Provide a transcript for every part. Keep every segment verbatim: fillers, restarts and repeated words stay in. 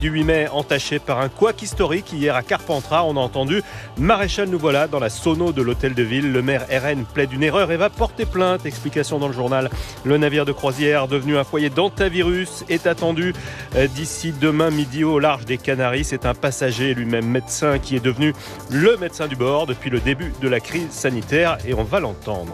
Du huit mai entaché par un couac historique hier à Carpentras, on a entendu Maréchal nous voilà dans la sono de l'hôtel de ville. Le maire R N plaide une erreur et va porter plainte. Explication dans le journal. Le navire de croisière devenu un foyer d'antivirus est attendu d'ici demain midi au large des Canaries. C'est un passager, lui-même médecin, qui est devenu le médecin du bord depuis le début de la crise sanitaire et on va l'entendre.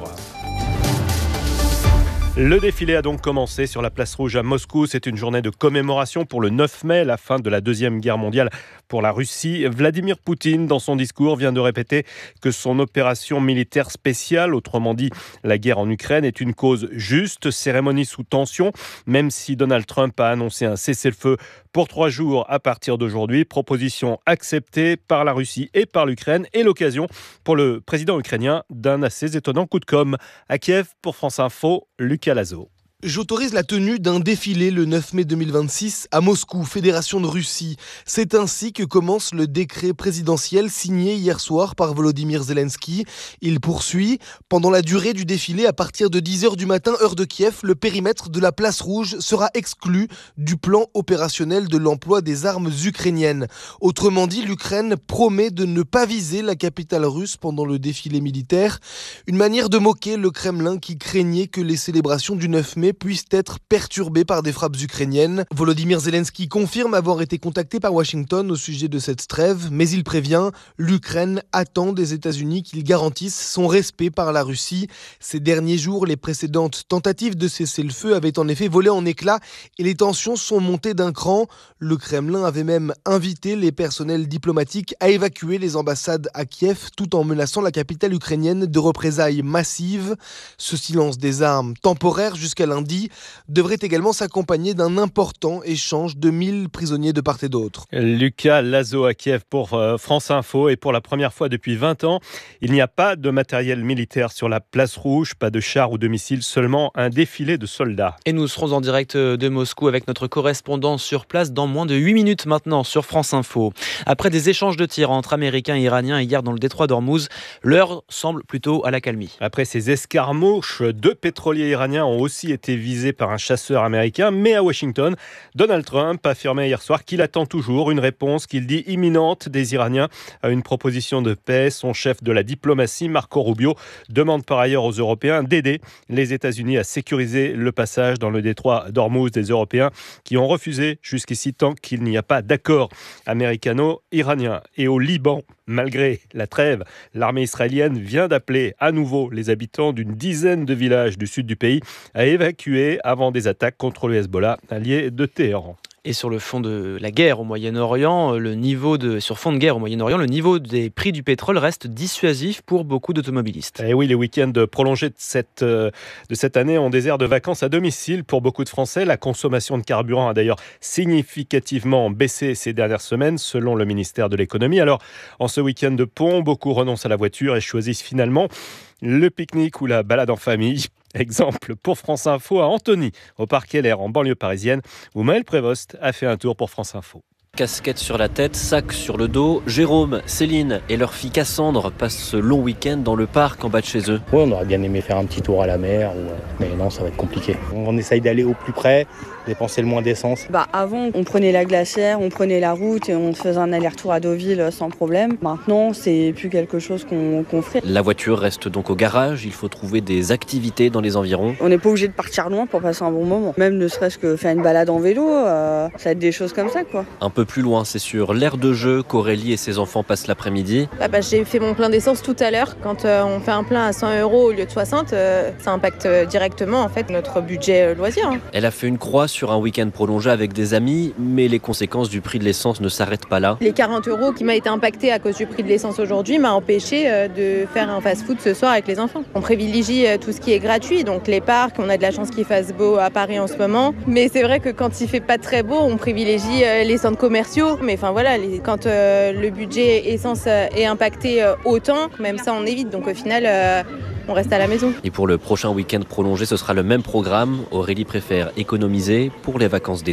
Le défilé a donc commencé sur la place rouge à Moscou. C'est une journée de commémoration pour le neuf mai, la fin de la Deuxième Guerre mondiale pour la Russie. Vladimir Poutine, dans son discours, vient de répéter que son opération militaire spéciale, autrement dit la guerre en Ukraine, est une cause juste, cérémonie sous tension, même si Donald Trump a annoncé un cessez-le-feu pour trois jours à partir d'aujourd'hui. Proposition acceptée par la Russie et par l'Ukraine et l'occasion pour le président ukrainien d'un assez étonnant coup de com'. À Kiev, pour France Info, Lucas Lazo. J'autorise la tenue d'un défilé le neuf mai deux mille vingt-six à Moscou, Fédération de Russie. C'est ainsi que commence le décret présidentiel signé hier soir par Volodymyr Zelensky. Il poursuit. Pendant la durée du défilé, à partir de dix heures du matin, heure de Kiev, le périmètre de la place rouge sera exclu du plan opérationnel de l'emploi des armes ukrainiennes. Autrement dit, l'Ukraine promet de ne pas viser la capitale russe pendant le défilé militaire. Une manière de moquer le Kremlin qui craignait que les célébrations du neuf mai puissent être perturbés par des frappes ukrainiennes. Volodymyr Zelensky confirme avoir été contacté par Washington au sujet de cette trêve, mais il prévient, l'Ukraine attend des États-Unis qu'ils garantissent son respect par la Russie. Ces derniers jours, les précédentes tentatives de cessez-le-feu avaient en effet volé en éclats et les tensions sont montées d'un cran. Le Kremlin avait même invité les personnels diplomatiques à évacuer les ambassades à Kiev tout en menaçant la capitale ukrainienne de représailles massives. Ce silence des armes temporaire jusqu'à lundi devrait également s'accompagner d'un important échange de mille prisonniers de part et d'autre. Lucas Lazo à Kiev pour France Info. Et pour la première fois depuis vingt ans, il n'y a pas de matériel militaire sur la place rouge, pas de chars ou de missiles, seulement un défilé de soldats. Et nous serons en direct de Moscou avec notre correspondant sur place dans moins de huit minutes maintenant sur France Info. Après des échanges de tirs entre Américains et Iraniens hier dans le détroit d'Ormuz, l'heure semble plutôt à l'accalmie. Après ces escarmouches, deux pétroliers iraniens ont aussi été visé par un chasseur américain, mais à Washington, Donald Trump affirmait hier soir qu'il attend toujours une réponse qu'il dit imminente des Iraniens à une proposition de paix. Son chef de la diplomatie, Marco Rubio, demande par ailleurs aux Européens d'aider les États-Unis à sécuriser le passage dans le détroit d'Ormuz des Européens qui ont refusé jusqu'ici tant qu'il n'y a pas d'accord américano-iranien. Et au Liban, malgré la trêve, l'armée israélienne vient d'appeler à nouveau les habitants d'une dizaine de villages du sud du pays à évacuer avant des attaques contre le Hezbollah, allié de Téhéran. Et sur le fond de la guerre au Moyen-Orient, le niveau de, sur fond de guerre au Moyen-Orient, le niveau des prix du pétrole reste dissuasif pour beaucoup d'automobilistes. Et oui, les week-ends prolongés de cette, de cette année ont des airs de vacances à domicile pour beaucoup de Français. La consommation de carburant a d'ailleurs significativement baissé ces dernières semaines, selon le ministère de l'économie. Alors, en ce week-end de pont, beaucoup renoncent à la voiture et choisissent finalement le pique-nique ou la balade en famille. Exemple pour France Info à Antony, au Parc Heller en banlieue parisienne, où Maël Prévost a fait un tour pour France Info. Casquette sur la tête, sac sur le dos, Jérôme, Céline et leur fille Cassandre passent ce long week-end dans le parc en bas de chez eux. Oui, on aurait bien aimé faire un petit tour à la mer, ou... mais non, ça va être compliqué. On essaye d'aller au plus près, dépenser le moins d'essence. Bah, avant, on prenait la glacière, on prenait la route et on faisait un aller-retour à Deauville sans problème. Maintenant, c'est plus quelque chose qu'on, qu'on fait. La voiture reste donc au garage, il faut trouver des activités dans les environs. On n'est pas obligé de partir loin pour passer un bon moment. Même ne serait-ce que faire une balade en vélo, euh, ça va être des choses comme ça, quoi. Un peu plus loin, c'est sur l'aire de jeu qu'Aurélie et ses enfants passent l'après-midi. Bah bah, j'ai fait mon plein d'essence tout à l'heure. Quand euh, on fait un plein à cent euros au lieu de soixante, euh, ça impacte euh, directement en fait, notre budget euh, loisir. Hein. Elle a fait une croix sur un week-end prolongé avec des amis, mais les conséquences du prix de l'essence ne s'arrêtent pas là. Les quarante euros qui m'a été impacté à cause du prix de l'essence aujourd'hui m'a empêché euh, de faire un fast-food ce soir avec les enfants. On privilégie euh, tout ce qui est gratuit, donc les parcs, on a de la chance qu'il fasse beau à Paris en ce moment. Mais c'est vrai que quand il fait pas très beau, on privilégie euh, les centres commerciaux. Mais enfin voilà, les, quand euh, le budget essence euh, est impacté euh, autant, même ça on évite. Donc au final, euh, on reste à la maison. Et pour le prochain week-end prolongé, ce sera le même programme. Aurélie préfère économiser pour les vacances d'été.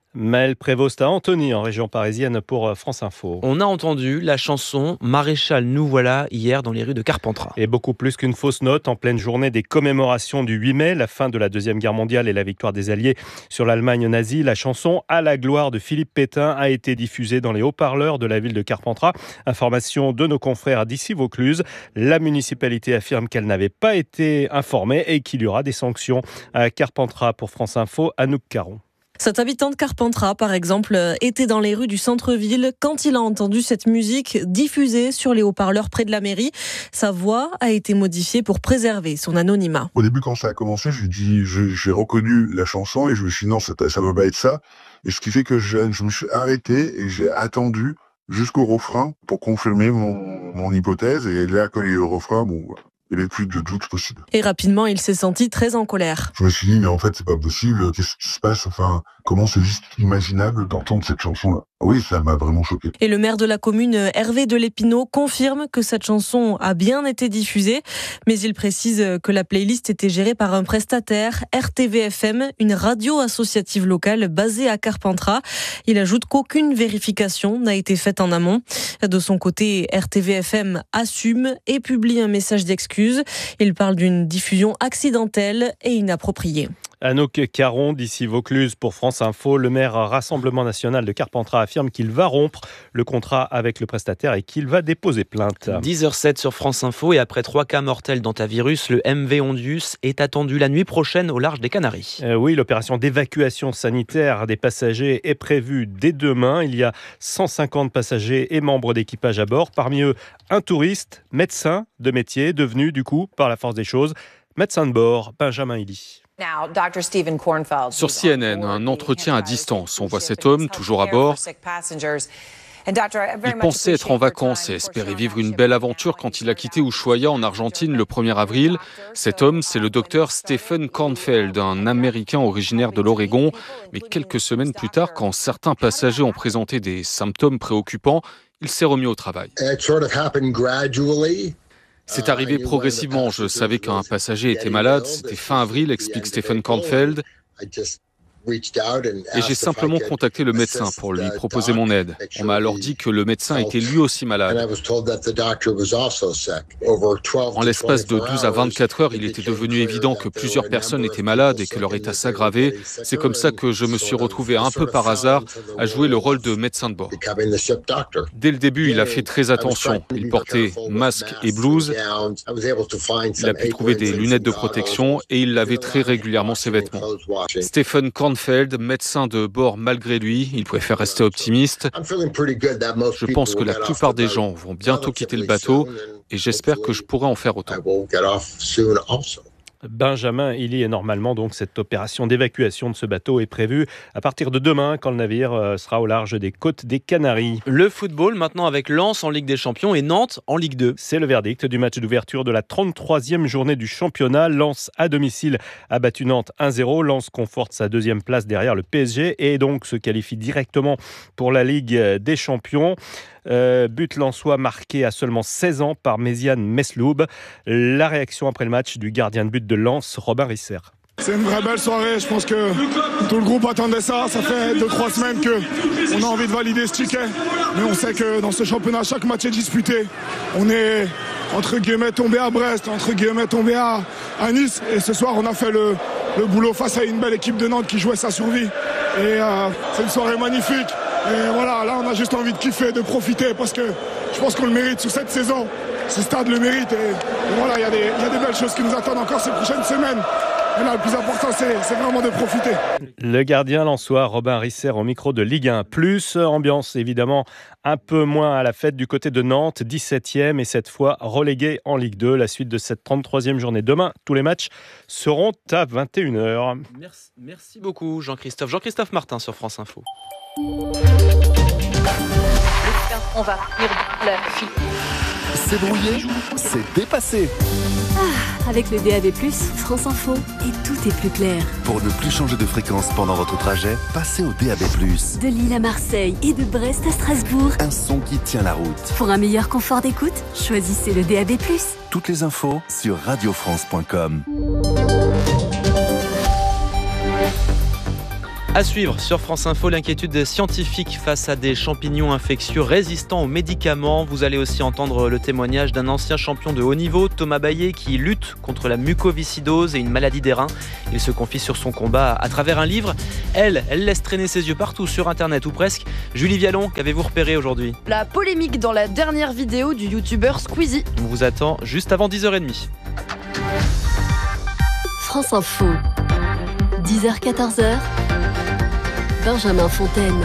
Maël Prévost à Antony, en région parisienne, pour France Info. On a entendu la chanson « Maréchal, nous voilà » hier dans les rues de Carpentras. Et beaucoup plus qu'une fausse note, en pleine journée des commémorations du huit mai, la fin de la Deuxième Guerre mondiale et la victoire des Alliés sur l'Allemagne nazie, la chanson « À la gloire » de Philippe Pétain a été diffusée dans les haut-parleurs de la ville de Carpentras. Information de nos confrères d'ici Vaucluse. La municipalité affirme qu'elle n'avait pas été informée et qu'il y aura des sanctions à Carpentras. Pour France Info, Anouk Caron. Cet habitant de Carpentras, par exemple, était dans les rues du centre-ville quand il a entendu cette musique diffusée sur les haut-parleurs près de la mairie. Sa voix a été modifiée pour préserver son anonymat. Au début, quand ça a commencé, j'ai dit, je, j'ai reconnu la chanson et je me suis dit non, ça ne peut pas être ça. Et ce qui fait que je, je me suis arrêté et j'ai attendu jusqu'au refrain pour confirmer mon, mon hypothèse. Et là, quand il y a eu le refrain, bon, il n'y avait plus de doute possible. Et rapidement, il s'est senti très en colère. Je me suis dit, mais en fait, c'est pas possible. Qu'est-ce qui se passe? Enfin, comment c'est juste imaginable d'entendre cette chanson-là? Oui, ça m'a vraiment choqué. Et le maire de la commune, Hervé de Lépinot, confirme que cette chanson a bien été diffusée. Mais il précise que la playlist était gérée par un prestataire, R T V F M, une radio associative locale basée à Carpentras. Il ajoute qu'aucune vérification n'a été faite en amont. De son côté, R T V F M assume et publie un message d'excuse. Il parle d'une diffusion accidentelle et inappropriée. Anouk Caron, d'ici Vaucluse pour France Info. Le maire Rassemblement National de Carpentras affirme qu'il va rompre le contrat avec le prestataire et qu'il va déposer plainte. dix heures zéro sept sur France Info, et après trois cas mortels d'hantavirus, le M V Ondius est attendu la nuit prochaine au large des Canaries. Euh, oui, l'opération d'évacuation sanitaire des passagers est prévue dès demain. Il y a cent cinquante passagers et membres d'équipage à bord. Parmi eux, un touriste, médecin de métier, devenu du coup, par la force des choses, médecin de bord, Benjamin Illy. Sur C N N, un entretien à distance. On voit cet homme, toujours à bord. Il pensait être en vacances et espérait vivre une belle aventure quand il a quitté Ushuaia en Argentine le premier avril. Cet homme, c'est le docteur Stephen Kornfeld, un Américain originaire de l'Oregon. Mais quelques semaines plus tard, quand certains passagers ont présenté des symptômes préoccupants, il s'est remis au travail. C'est arrivé progressivement. Je savais qu'un passager était malade. C'était fin avril, explique Stephen Kornfeld. Et j'ai simplement contacté le médecin pour lui proposer mon aide. On m'a alors dit que le médecin était lui aussi malade. En l'espace de douze à vingt-quatre heures, il était devenu évident que plusieurs personnes étaient malades et que leur état s'aggravait. C'est comme ça que je me suis retrouvé un peu par hasard à jouer le rôle de médecin de bord. Dès le début, il a fait très attention. Il portait masque et blouse. Il a pu trouver des lunettes de protection et il lavait très régulièrement ses vêtements. Stephen Kornfeld, médecin de bord malgré lui, il préfère rester optimiste. Je pense que la plupart des gens vont bientôt quitter le bateau et j'espère que je pourrai en faire autant. Benjamin Illy, et normalement donc cette opération d'évacuation de ce bateau est prévue à partir de demain quand le navire sera au large des côtes des Canaries. Le football maintenant avec Lens en Ligue des Champions et Nantes en Ligue deux. C'est le verdict du match d'ouverture de la trente-troisième journée du championnat. Lens à domicile a battu Nantes un zéro. Lens conforte sa deuxième place derrière le P S G et donc se qualifie directement pour la Ligue des Champions. Euh, but lensois marqué à seulement seize ans par Méziane Mesloub. La réaction après le match du gardien de but de Lens, Robin Risser. C'est une vraie belle soirée, je pense que tout le groupe attendait ça. Ça fait deux trois semaines qu'on a envie de valider ce ticket. Mais on sait que dans ce championnat, chaque match est disputé. On est entre guillemets tombé à Brest, entre guillemets tombé à, à Nice. Et ce soir, on a fait le, le boulot face à une belle équipe de Nantes qui jouait sa survie. Et euh, c'est une soirée magnifique. Et voilà, là on a juste envie de kiffer, de profiter parce que je pense qu'on le mérite sur cette saison. Ce stade le mérite et, et voilà, il y, y a des belles choses qui nous attendent encore ces prochaines semaines. Et là, le plus important, c'est, c'est vraiment de profiter. Le gardien lensois Robin Risser au micro de Ligue un plus. Ambiance évidemment un peu moins à la fête du côté de Nantes, dix-septième et cette fois relégué en Ligue deux. La suite de cette trente-troisième journée. Demain, tous les matchs seront à vingt et une heures. Merci, merci beaucoup Jean-Christophe. Jean-Christophe Martin sur France Info. On va finir la fille. C'est brouillé, c'est dépassé. Ah, avec le D A B plus, France Info, et tout est plus clair. Pour ne plus changer de fréquence pendant votre trajet, passez au D A B plus. De Lille à Marseille et de Brest à Strasbourg. Un son qui tient la route. Pour un meilleur confort d'écoute, choisissez le D A B plus. Toutes les infos sur radio france point com. À suivre sur France Info, l'inquiétude des scientifiques face à des champignons infectieux résistants aux médicaments. Vous allez aussi entendre le témoignage d'un ancien champion de haut niveau, Thomas Baillet, qui lutte contre la mucoviscidose et une maladie des reins. Il se confie sur son combat à travers un livre. Elle, elle laisse traîner ses yeux partout sur Internet ou presque. Julie Vialon, qu'avez-vous repéré aujourd'hui ? La polémique dans la dernière vidéo du youtubeur Squeezie. On vous attend juste avant dix heures trente. France Info, dix heures quatorze heures. Benjamin Fontaine.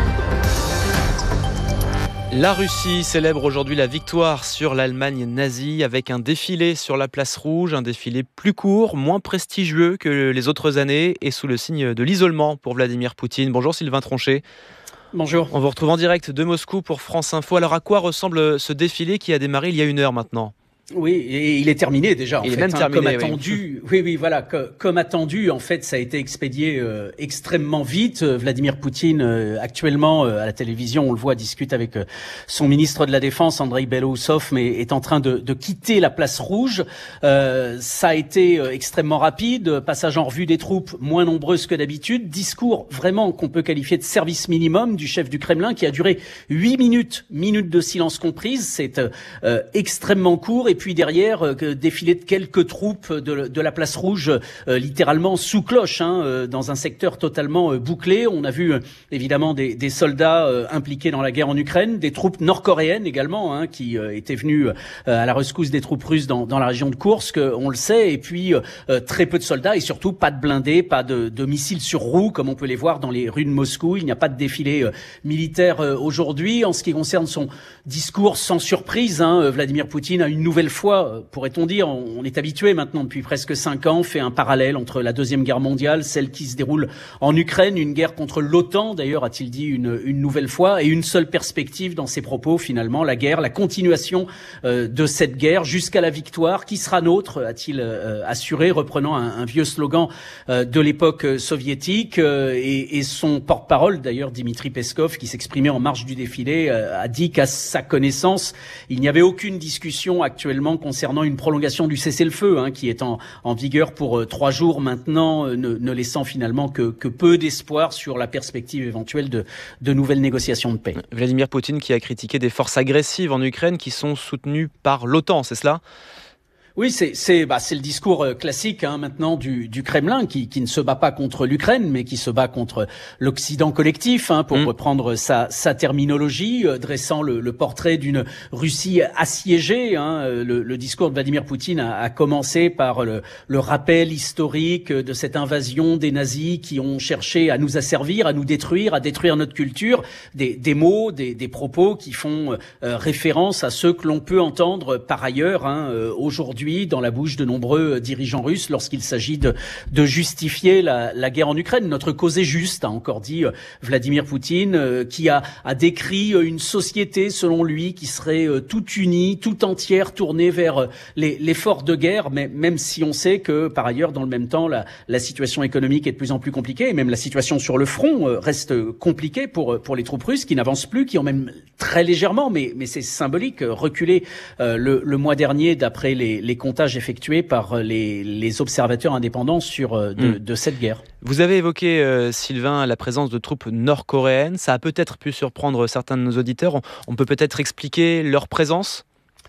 La Russie célèbre aujourd'hui la victoire sur l'Allemagne nazie avec un défilé sur la place rouge, un défilé plus court, moins prestigieux que les autres années et sous le signe de l'isolement pour Vladimir Poutine. Bonjour Sylvain Tronchet. Bonjour. On vous retrouve en direct de Moscou pour France Info. Alors à quoi ressemble ce défilé qui a démarré il y a une heure maintenant ? Oui, et il est terminé déjà. En il fait, est même hein, terminé, comme oui. attendu. Oui, oui, voilà, que, comme attendu. En fait, ça a été expédié euh, extrêmement vite. Euh, Vladimir Poutine, euh, actuellement euh, à la télévision, on le voit, discute avec euh, son ministre de la Défense, Andrei Belousov, mais est en train de, de quitter la place rouge. Euh, ça a été euh, extrêmement rapide. Passage en revue des troupes moins nombreuses que d'habitude. Discours vraiment qu'on peut qualifier de service minimum du chef du Kremlin, qui a duré huit minutes, minutes de silence comprises. C'est euh, extrêmement court. Et puis derrière, euh, défilé de quelques troupes de, de la place rouge, euh, littéralement sous cloche, hein, euh, dans un secteur totalement euh, bouclé. On a vu euh, évidemment des, des soldats euh, impliqués dans la guerre en Ukraine, des troupes nord-coréennes également, hein, qui euh, étaient venues euh, à la rescousse des troupes russes dans, dans la région de Koursk, on le sait. Et puis euh, très peu de soldats et surtout pas de blindés, pas de, de missiles sur roues comme on peut les voir dans les rues de Moscou. Il n'y a pas de défilé euh, militaire euh, aujourd'hui. En ce qui concerne son discours, sans surprise, hein, Vladimir Poutine a une nouvelle fois, pourrait-on dire, on est habitué maintenant depuis presque cinq ans, fait un parallèle entre la Deuxième Guerre mondiale, celle qui se déroule en Ukraine, une guerre contre l'OTAN, d'ailleurs a-t-il dit une, une nouvelle fois, et une seule perspective dans ses propos finalement, la guerre, la continuation euh, de cette guerre jusqu'à la victoire qui sera nôtre, a-t-il euh, assuré, reprenant un, un vieux slogan euh, de l'époque soviétique, euh, et, et son porte-parole d'ailleurs, Dimitri Peskov, qui s'exprimait en marge du défilé, euh, a dit qu'à sa connaissance, il n'y avait aucune discussion actuellement concernant une prolongation du cessez-le-feu, hein, qui est en, en vigueur pour euh, trois jours maintenant, euh, ne, ne laissant finalement que, que peu d'espoir sur la perspective éventuelle de, de nouvelles négociations de paix. Vladimir Poutine qui a critiqué des forces agressives en Ukraine qui sont soutenues par l'OTAN, c'est cela ? Oui, c'est c'est bah c'est le discours classique hein, maintenant du du Kremlin qui qui ne se bat pas contre l'Ukraine mais qui se bat contre l'Occident collectif hein, pour mmh. reprendre sa sa terminologie, euh, dressant le, le portrait d'une Russie assiégée. Hein. Le, le discours de Vladimir Poutine a, a commencé par le, le rappel historique de cette invasion des nazis qui ont cherché à nous asservir, à nous détruire, à détruire notre culture. Des des mots, des des propos qui font euh, référence à ceux que l'on peut entendre par ailleurs hein, euh, aujourd'hui dans la bouche de nombreux dirigeants russes lorsqu'il s'agit de, de justifier la, la guerre en Ukraine. Notre cause est juste, a encore dit Vladimir Poutine, euh, qui a, a décrit une société, selon lui, qui serait euh, toute unie, toute entière, tournée vers les, l'effort de guerre, mais même si on sait que, par ailleurs, dans le même temps, la, la situation économique est de plus en plus compliquée, et même la situation sur le front euh, reste compliquée pour, pour les troupes russes, qui n'avancent plus, qui ont même très légèrement, mais, mais c'est symbolique, reculé euh, le, le mois dernier, d'après les, les comptages effectués par les, les observateurs indépendants sur de, mmh. de cette guerre. Vous avez évoqué, euh, Sylvain, la présence de troupes nord-coréennes. Ça a peut-être pu surprendre certains de nos auditeurs. On, on peut peut-être expliquer leur présence ?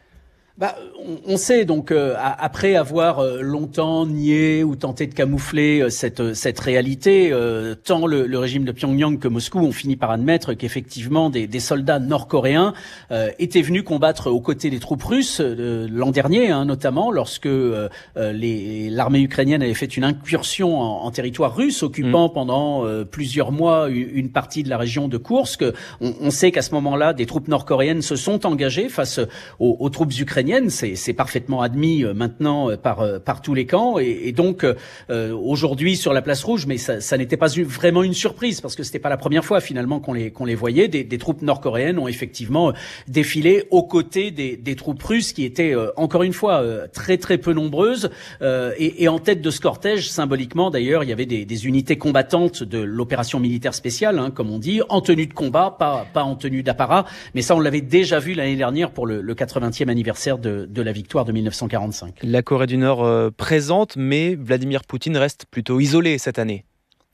Bah, on, on sait donc euh, après avoir euh, longtemps nié ou tenté de camoufler euh, cette cette réalité, euh, tant le, le régime de Pyongyang que Moscou ont fini par admettre qu'effectivement des, des soldats nord-coréens euh, étaient venus combattre aux côtés des troupes russes euh, l'an dernier, hein, notamment lorsque euh, les, l'armée ukrainienne avait fait une incursion en, en territoire russe, occupant mmh. pendant euh, plusieurs mois une, une partie de la région de Koursk. On, on sait qu'à ce moment-là, des troupes nord-coréennes se sont engagées face aux, aux troupes ukrainiennes. C'est, c'est parfaitement admis euh, maintenant euh, par euh, par tous les camps et, et donc euh, aujourd'hui sur la place rouge, mais ça, ça n'était pas une, vraiment une surprise parce que c'était pas la première fois finalement qu'on les qu'on les voyait. Des, des troupes nord-coréennes ont effectivement euh, défilé aux côtés des, des troupes russes qui étaient euh, encore une fois euh, très très peu nombreuses euh, et, et en tête de ce cortège symboliquement d'ailleurs il y avait des, des unités combattantes de l'opération militaire spéciale, hein, comme on dit, en tenue de combat, pas pas en tenue d'apparat, mais ça on l'avait déjà vu l'année dernière pour le, le quatre-vingtième anniversaire De, de la victoire de mille neuf cent quarante-cinq. La Corée du Nord euh, présente, mais Vladimir Poutine reste plutôt isolé cette année.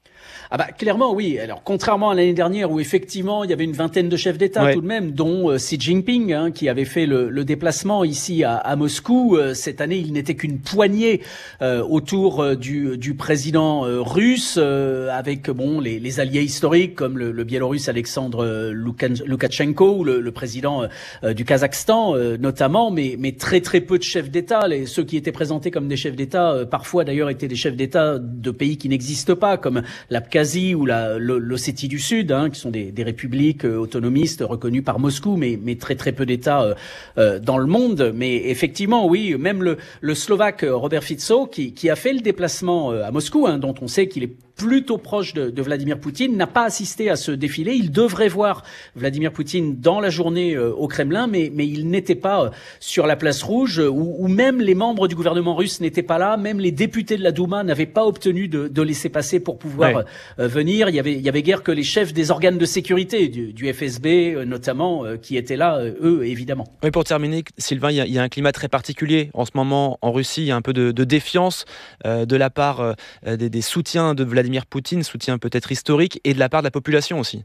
Ah bah clairement oui. Alors contrairement à l'année dernière où effectivement il y avait une vingtaine de chefs d'État ouais. tout de même, dont euh, Xi Jinping hein, qui avait fait le, le déplacement ici à, à Moscou. Euh, cette année, il n'était qu'une poignée euh, autour euh, du, du président euh, russe, euh, avec bon les, les alliés historiques comme le, le Biélorusse Alexandre Loukachenko ou le, le président euh, du Kazakhstan euh, notamment, mais, mais très très peu de chefs d'État. Les, ceux qui étaient présentés comme des chefs d'État, euh, parfois d'ailleurs étaient des chefs d'État de pays qui n'existent pas, comme l'Abkhazie ou la, l'Ossétie du Sud, hein, qui sont des, des républiques euh, autonomistes reconnues par Moscou, mais, mais très très peu d'États euh, euh, dans le monde. Mais effectivement, oui, même le, le Slovaque Robert Fico, qui, qui a fait le déplacement euh, à Moscou, hein, dont on sait qu'il est plutôt proche de, de Vladimir Poutine, n'a pas assisté à ce défilé. Il devrait voir Vladimir Poutine dans la journée euh, au Kremlin, mais, mais il n'était pas euh, sur la place rouge, euh, où, où même les membres du gouvernement russe n'étaient pas là, même les députés de la Douma n'avaient pas obtenu de, de laisser-passer pour pouvoir ouais. euh, venir. Il y avait, il y avait guère que les chefs des organes de sécurité, du, du F S B euh, notamment, euh, qui étaient là, euh, eux, évidemment. Oui, pour terminer, Sylvain, il y, a, il y a un climat très particulier en ce moment en Russie. Il y a un peu de, de défiance euh, de la part euh, des, des soutiens de Vladimir Poutine, soutien peut-être historique, et de la part de la population aussi.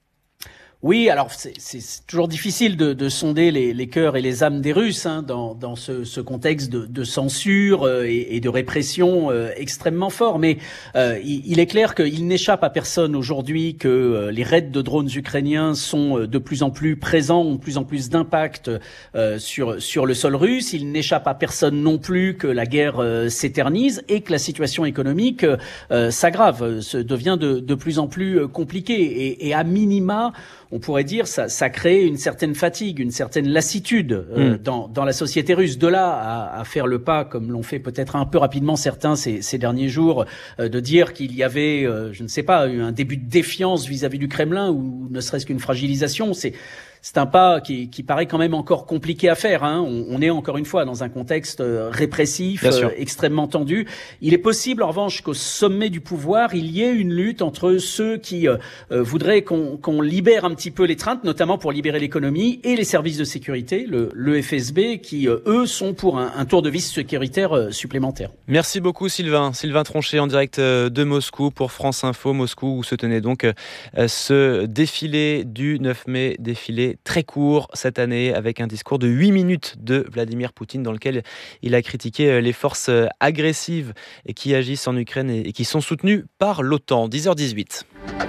Oui, alors c'est, c'est toujours difficile de, de sonder les, les cœurs et les âmes des Russes hein, dans, dans ce, ce contexte de, de censure euh, et, et de répression euh, extrêmement fort. Mais euh, il, il est clair qu'il n'échappe à personne aujourd'hui que euh, les raids de drones ukrainiens sont de plus en plus présents, ont de plus en plus d'impact euh, sur sur le sol russe. Il n'échappe à personne non plus que la guerre euh, s'éternise et que la situation économique euh, s'aggrave, se devient de, de plus en plus compliquée. Et, et à minima, on pourrait dire ça, ça crée une certaine fatigue, une certaine lassitude euh, mmh. dans, dans la société russe. De là à, à faire le pas, comme l'ont fait peut-être un peu rapidement certains ces, ces derniers jours, euh, de dire qu'il y avait, euh, je ne sais pas, un début de défiance vis-à-vis du Kremlin ou ne serait-ce qu'une fragilisation, c'est c'est un pas qui, qui paraît quand même encore compliqué à faire. Hein. On, on est encore une fois dans un contexte répressif, euh, extrêmement tendu. Il est possible, en revanche, qu'au sommet du pouvoir, il y ait une lutte entre ceux qui euh, voudraient qu'on, qu'on libère un petit peu les treintes, notamment pour libérer l'économie, et les services de sécurité, le, le F S B, qui, euh, eux, sont pour un, un tour de vis sécuritaire euh, supplémentaire. Merci beaucoup, Sylvain. Sylvain Tronchet en direct de Moscou pour France Info. Moscou, où se tenait donc euh, ce défilé du neuf mai, défilé très court cette année, avec un discours de huit minutes de Vladimir Poutine dans lequel il a critiqué les forces agressives qui agissent en Ukraine et qui sont soutenues par l'OTAN. dix heures dix-huit.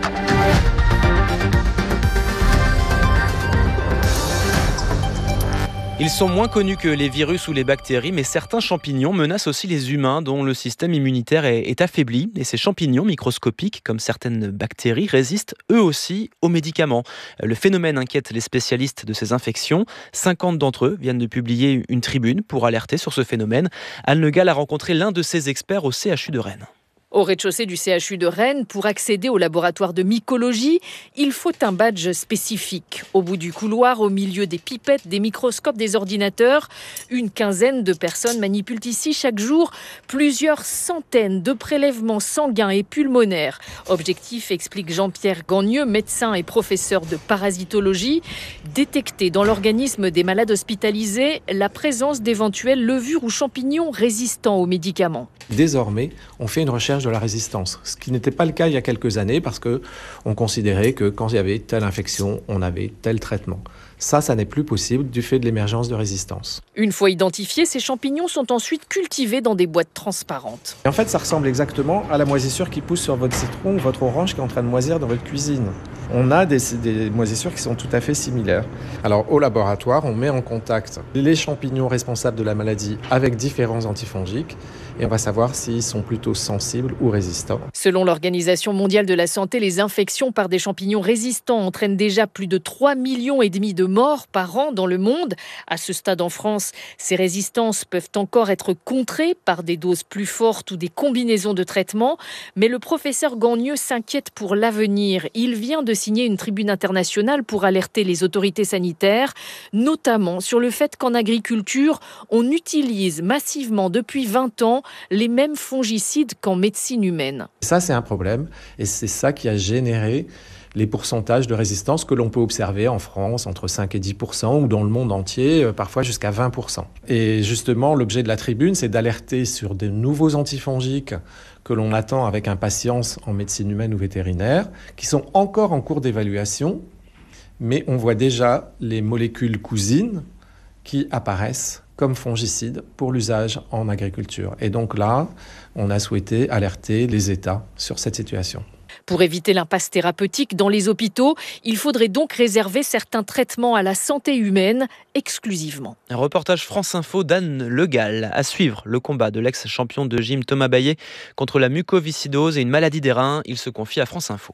Ils sont moins connus que les virus ou les bactéries, mais certains champignons menacent aussi les humains dont le système immunitaire est, est affaibli. Et ces champignons microscopiques, comme certaines bactéries, résistent eux aussi aux médicaments. Le phénomène inquiète les spécialistes de ces infections. cinquante d'entre eux viennent de publier une tribune pour alerter sur ce phénomène. Anne Le Gall a rencontré l'un de ces experts au C H U de Rennes. Au rez-de-chaussée du C H U de Rennes, pour accéder au laboratoire de mycologie, il faut un badge spécifique. Au bout du couloir, au milieu des pipettes, des microscopes, des ordinateurs, une quinzaine de personnes manipulent ici chaque jour plusieurs centaines de prélèvements sanguins et pulmonaires. Objectif, explique Jean-Pierre Gagneux, médecin et professeur de parasitologie, détecter dans l'organisme des malades hospitalisés la présence d'éventuelles levures ou champignons résistants aux médicaments. Désormais, on fait une recherche de la résistance, ce qui n'était pas le cas il y a quelques années parce qu'on considérait que quand il y avait telle infection, on avait tel traitement. Ça, ça n'est plus possible du fait de l'émergence de résistance. Une fois identifiés, ces champignons sont ensuite cultivés dans des boîtes transparentes. Et en fait, ça ressemble exactement à la moisissure qui pousse sur votre citron ou votre orange qui est en train de moisir dans votre cuisine. On a des, des moisissures qui sont tout à fait similaires. Alors, au laboratoire, on met en contact les champignons responsables de la maladie avec différents antifongiques et on va savoir s'ils sont plutôt sensibles ou résistants. Selon l'Organisation mondiale de la santé, les infections par des champignons résistants entraînent déjà plus de trois millions et demi de morts par an dans le monde. À ce stade en France, ces résistances peuvent encore être contrées par des doses plus fortes ou des combinaisons de traitements. Mais le professeur Gagneux s'inquiète pour l'avenir. Il vient de signer une tribune internationale pour alerter les autorités sanitaires, notamment sur le fait qu'en agriculture, on utilise massivement depuis vingt ans les mêmes fongicides qu'en médecine humaine. Ça, c'est un problème et c'est ça qui a généré les pourcentages de résistance que l'on peut observer en France, entre cinq et dix pour cent, ou dans le monde entier, euh, parfois jusqu'à vingt pour cent. Et justement, l'objet de la tribune, c'est d'alerter sur de nouveaux antifongiques que l'on attend avec impatience en médecine humaine ou vétérinaire, qui sont encore en cours d'évaluation, mais on voit déjà les molécules cousines qui apparaissent comme fongicides pour l'usage en agriculture. Et donc là, on a souhaité alerter les États sur cette situation. Pour éviter l'impasse thérapeutique dans les hôpitaux, il faudrait donc réserver certains traitements à la santé humaine exclusivement. Un reportage France Info d'Anne Le Gall. À suivre le combat de l'ex-champion de gym Thomas Baillet contre la mucoviscidose et une maladie des reins. Il se confie à France Info.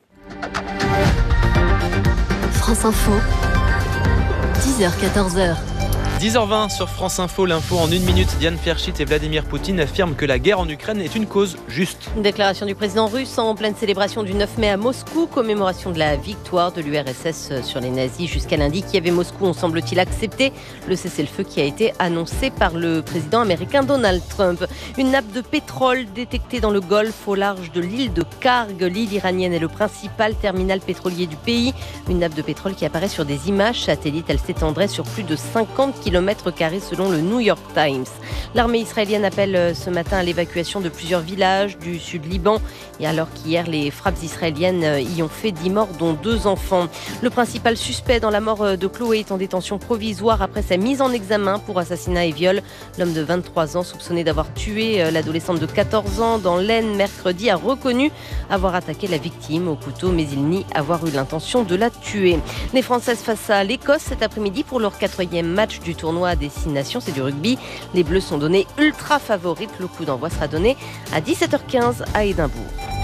France Info, dix heures quatorze heures. dix heures vingt sur France Info, l'info en une minute. Diane Ferchit et Vladimir Poutine affirment que la guerre en Ukraine est une cause juste. Une déclaration du président russe en pleine célébration du neuf mai à Moscou, commémoration de la victoire de l'U R S S sur les nazis jusqu'à lundi. Kiev et Moscou ont semble-t-il accepté le cessez-le-feu qui a été annoncé par le président américain Donald Trump. Une nappe de pétrole détectée dans le Golfe au large de l'île de Karg. L'île iranienne est le principal terminal pétrolier du pays. Une nappe de pétrole qui apparaît sur des images satellites. Elle s'étendrait sur plus de cinquante kilomètres carrés selon le New York Times. L'armée israélienne appelle ce matin à l'évacuation de plusieurs villages du sud Liban, et alors qu'hier les frappes israéliennes y ont fait dix morts dont deux enfants. Le principal suspect dans la mort de Chloé est en détention provisoire après sa mise en examen pour assassinat et viol. L'homme de vingt-trois ans soupçonné d'avoir tué l'adolescente de quatorze ans dans l'Aisne mercredi a reconnu avoir attaqué la victime au couteau, mais il nie avoir eu l'intention de la tuer. Les Françaises face à l'Écosse cet après-midi pour leur quatrième match du tournoi à destination, c'est du rugby. Les Bleus sont donnés ultra favorites. Le coup d'envoi sera donné à dix-sept heures quinze à Édimbourg.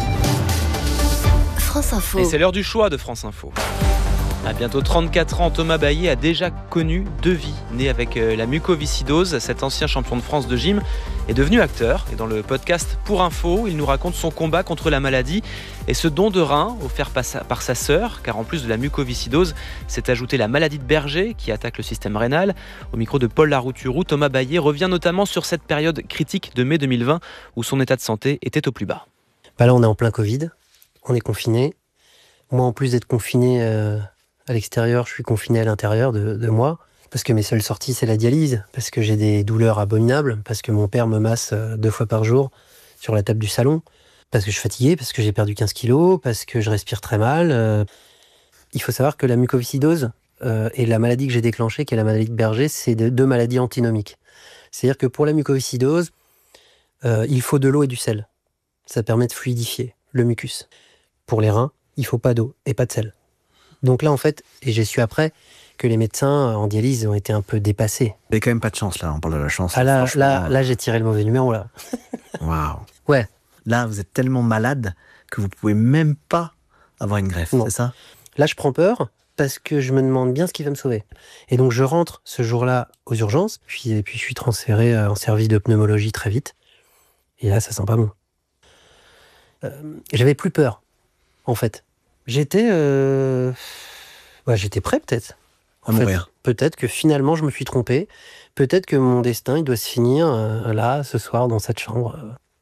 France Info. Et c'est l'heure du choix de France Info. À bientôt trente-quatre ans, Thomas Baillet a déjà connu deux vies. Né avec la mucoviscidose, cet ancien champion de France de gym est devenu acteur. Et dans le podcast Pour Info, il nous raconte son combat contre la maladie et ce don de rein offert par sa sœur. Car en plus de la mucoviscidose, s'est ajoutée la maladie de Berger qui attaque le système rénal. Au micro de Paul Larouturou, Thomas Baillet revient notamment sur cette période critique de mai deux mille vingt où son état de santé était au plus bas. Bah là, on est en plein Covid, on est confiné. Moi, en plus d'être confiné... Euh... à l'extérieur, je suis confiné à l'intérieur de, de moi, parce que mes seules sorties, c'est la dialyse, parce que j'ai des douleurs abominables, parce que mon père me masse deux fois par jour sur la table du salon, parce que je suis fatigué, parce que j'ai perdu quinze kilos, parce que je respire très mal. Il faut savoir que la mucoviscidose euh, et la maladie que j'ai déclenchée, qui est la maladie de Berger, c'est de, deux maladies antinomiques. C'est-à-dire que pour la mucoviscidose, euh, il faut de l'eau et du sel. Ça permet de fluidifier le mucus. Pour les reins, il faut pas d'eau et pas de sel. Donc là, en fait, et j'ai su après que les médecins en dialyse ont été un peu dépassés. Vous n'avez quand même pas de chance, là. On parle de la chance. Ah là, là, là, j'ai tiré le mauvais numéro, là. Waouh. Ouais. Là, vous êtes tellement malade que vous pouvez même pas avoir une greffe, non. C'est ça? Là, je prends peur parce que je me demande bien ce qui va me sauver. Et donc, je rentre ce jour-là aux urgences, puis, et puis je suis transféré en service de pneumologie très vite. Et là, ça sent pas bon. Euh, j'avais plus peur, en fait. J'étais, euh... ouais, j'étais prêt peut-être. À mourir. Peut-être que finalement je me suis trompé. Peut-être que mon destin il doit se finir euh, là, ce soir, dans cette chambre.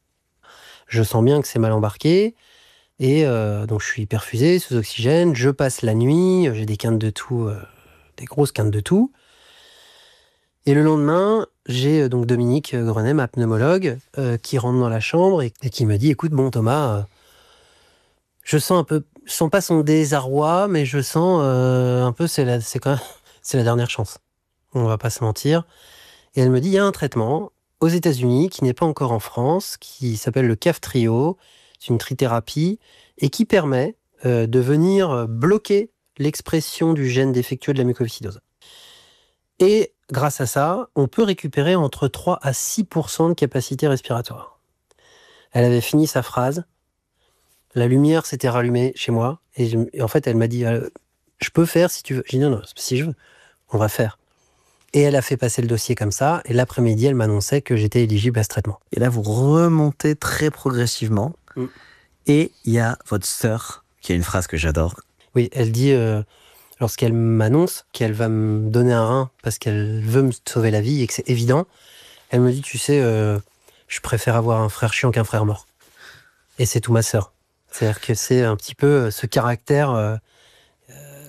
Je sens bien que c'est mal embarqué. Et euh, donc je suis perfusé, sous oxygène. Je passe la nuit. J'ai des quintes de toux, euh, des grosses quintes de toux. Et le lendemain, j'ai euh, donc Dominique Grenet, ma pneumologue, euh, qui rentre dans la chambre et, et qui me dit, écoute, bon Thomas. Euh, Je sens un peu, je sens pas son désarroi, mais je sens euh, un peu, c'est la, c'est quand même, c'est la dernière chance. On va pas se mentir. Et elle me dit, il y a un traitement aux États-Unis qui n'est pas encore en France, qui s'appelle le Kaftrio. C'est une trithérapie et qui permet euh, de venir bloquer l'expression du gène défectueux de la mucoviscidose. Et grâce à ça, on peut récupérer entre trois à six pour cent de capacité respiratoire. Elle avait fini sa phrase. La lumière s'était rallumée chez moi. Et, je, et en fait, elle m'a dit, euh, je peux faire si tu veux. J'ai dit, non, non, si je veux, on va faire. Et elle a fait passer le dossier comme ça. Et l'après-midi, elle m'annonçait que j'étais éligible à ce traitement. Et là, vous remontez très progressivement. Mm. Et il y a votre sœur, qui a une phrase que j'adore. Oui, elle dit, euh, lorsqu'elle m'annonce qu'elle va me donner un rein parce qu'elle veut me sauver la vie et que c'est évident, elle me dit, tu sais, euh, je préfère avoir un frère chiant qu'un frère mort. Et c'est tout ma sœur. C'est-à-dire que c'est un petit peu ce caractère euh,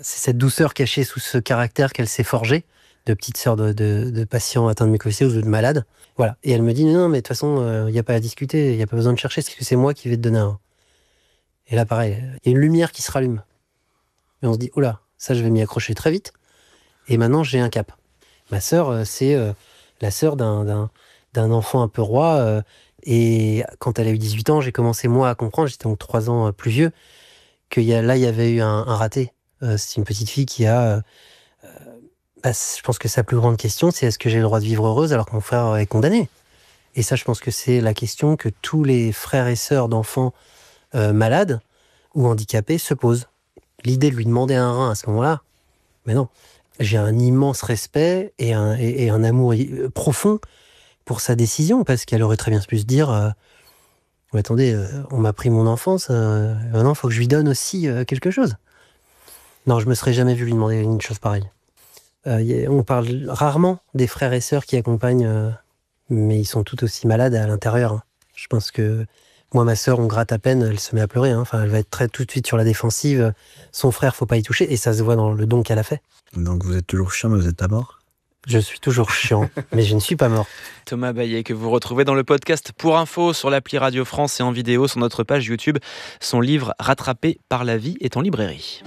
c'est cette douceur cachée sous ce caractère qu'elle s'est forgée, de petite sœur de, de, de patients atteints de mycocétose ou de malades. Voilà. Et elle me dit, non, mais de toute façon, il euh, n'y a pas à discuter, il n'y a pas besoin de chercher, parce que c'est moi qui vais te donner un. Et là, pareil, il y a une lumière qui se rallume. Et on se dit, oh là, ça, je vais m'y accrocher très vite. Et maintenant, j'ai un cap. Ma sœur, euh, c'est euh, la sœur d'un, d'un, d'un enfant un peu roi. Euh, et quand elle a eu dix-huit ans, j'ai commencé, moi, à comprendre, j'étais donc trois ans euh, plus vieux, que y a, là, il y avait eu un, un raté. Euh, c'est une petite fille qui a... Euh, Bah, je pense que sa plus grande question, c'est est-ce que j'ai le droit de vivre heureuse alors que mon frère est condamné ? Et ça, je pense que c'est la question que tous les frères et sœurs d'enfants euh, malades ou handicapés se posent. L'idée de lui demander un rein à ce moment-là, mais non. J'ai un immense respect et un, et, et un amour profond pour sa décision, parce qu'elle aurait très bien pu se dire euh, oh, attendez, euh, on m'a pris mon enfance, euh, maintenant il faut que je lui donne aussi euh, quelque chose. Non, je me serais jamais vu lui demander une chose pareille. Euh, on parle rarement des frères et sœurs qui accompagnent, euh, mais ils sont tout aussi malades à l'intérieur. Hein. Je pense que moi, ma sœur, on gratte à peine, elle se met à pleurer. Hein. Enfin, elle va être très tout de suite sur la défensive. Son frère, faut pas y toucher, et ça se voit dans le don qu'elle a fait. Donc vous êtes toujours chiant, mais vous êtes pas mort ? Je suis toujours chiant, mais je ne suis pas mort. Thomas Baillet, que vous retrouvez dans le podcast Pour Info sur l'appli Radio France et en vidéo sur notre page YouTube. Son livre Rattrapé par la vie est en librairie.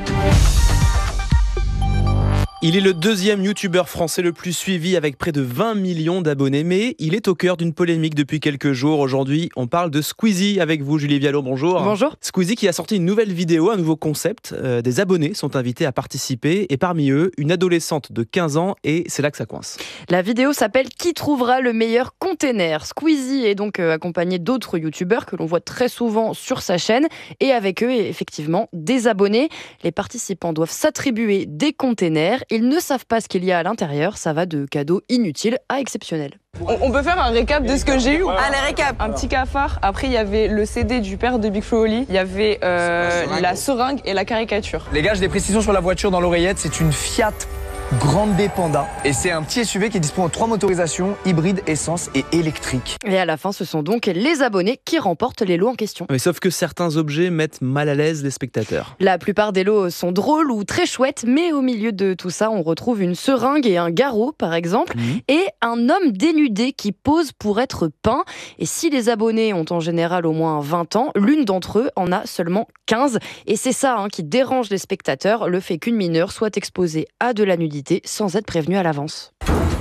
Il est le deuxième youtubeur français le plus suivi avec près de vingt millions d'abonnés, mais il est au cœur d'une polémique depuis quelques jours. Aujourd'hui, on parle de Squeezie avec vous, Julie Viallo, bonjour. Bonjour. Squeezie qui a sorti une nouvelle vidéo, un nouveau concept. Euh, des abonnés sont invités à participer et parmi eux, une adolescente de quinze ans et c'est là que ça coince. La vidéo s'appelle « Qui trouvera le meilleur container ?» Squeezie est donc euh, accompagné d'autres youtubeurs que l'on voit très souvent sur sa chaîne et avec eux, effectivement, des abonnés. Les participants doivent s'attribuer des containers. Ils ne savent pas ce qu'il y a à l'intérieur, ça va de cadeaux inutiles à exceptionnels. On peut faire un récap de ce que j'ai eu. Allez, récap. Un petit cafard. Après, il y avait le C D du père de Big Flo et Oli. Il y avait euh, la seringue et la caricature. Les gars, j'ai des précisions sur la voiture dans l'oreillette. C'est une Fiat Grande Panda. Et c'est un petit S U V qui dispose de trois motorisations, hybride, essence et électrique. Et à la fin, ce sont donc les abonnés qui remportent les lots en question. Mais sauf que certains objets mettent mal à l'aise les spectateurs. La plupart des lots sont drôles ou très chouettes, mais au milieu de tout ça, on retrouve une seringue et un garrot, par exemple, mmh. et un homme dénudé qui pose pour être peint. Et si les abonnés ont en général au moins vingt ans, l'une d'entre eux en a seulement quinze. Et c'est ça hein, qui dérange les spectateurs, le fait qu'une mineure soit exposée à de la nudité sans être prévenue à l'avance.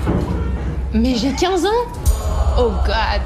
Mais j'ai quinze ans ? Oh God.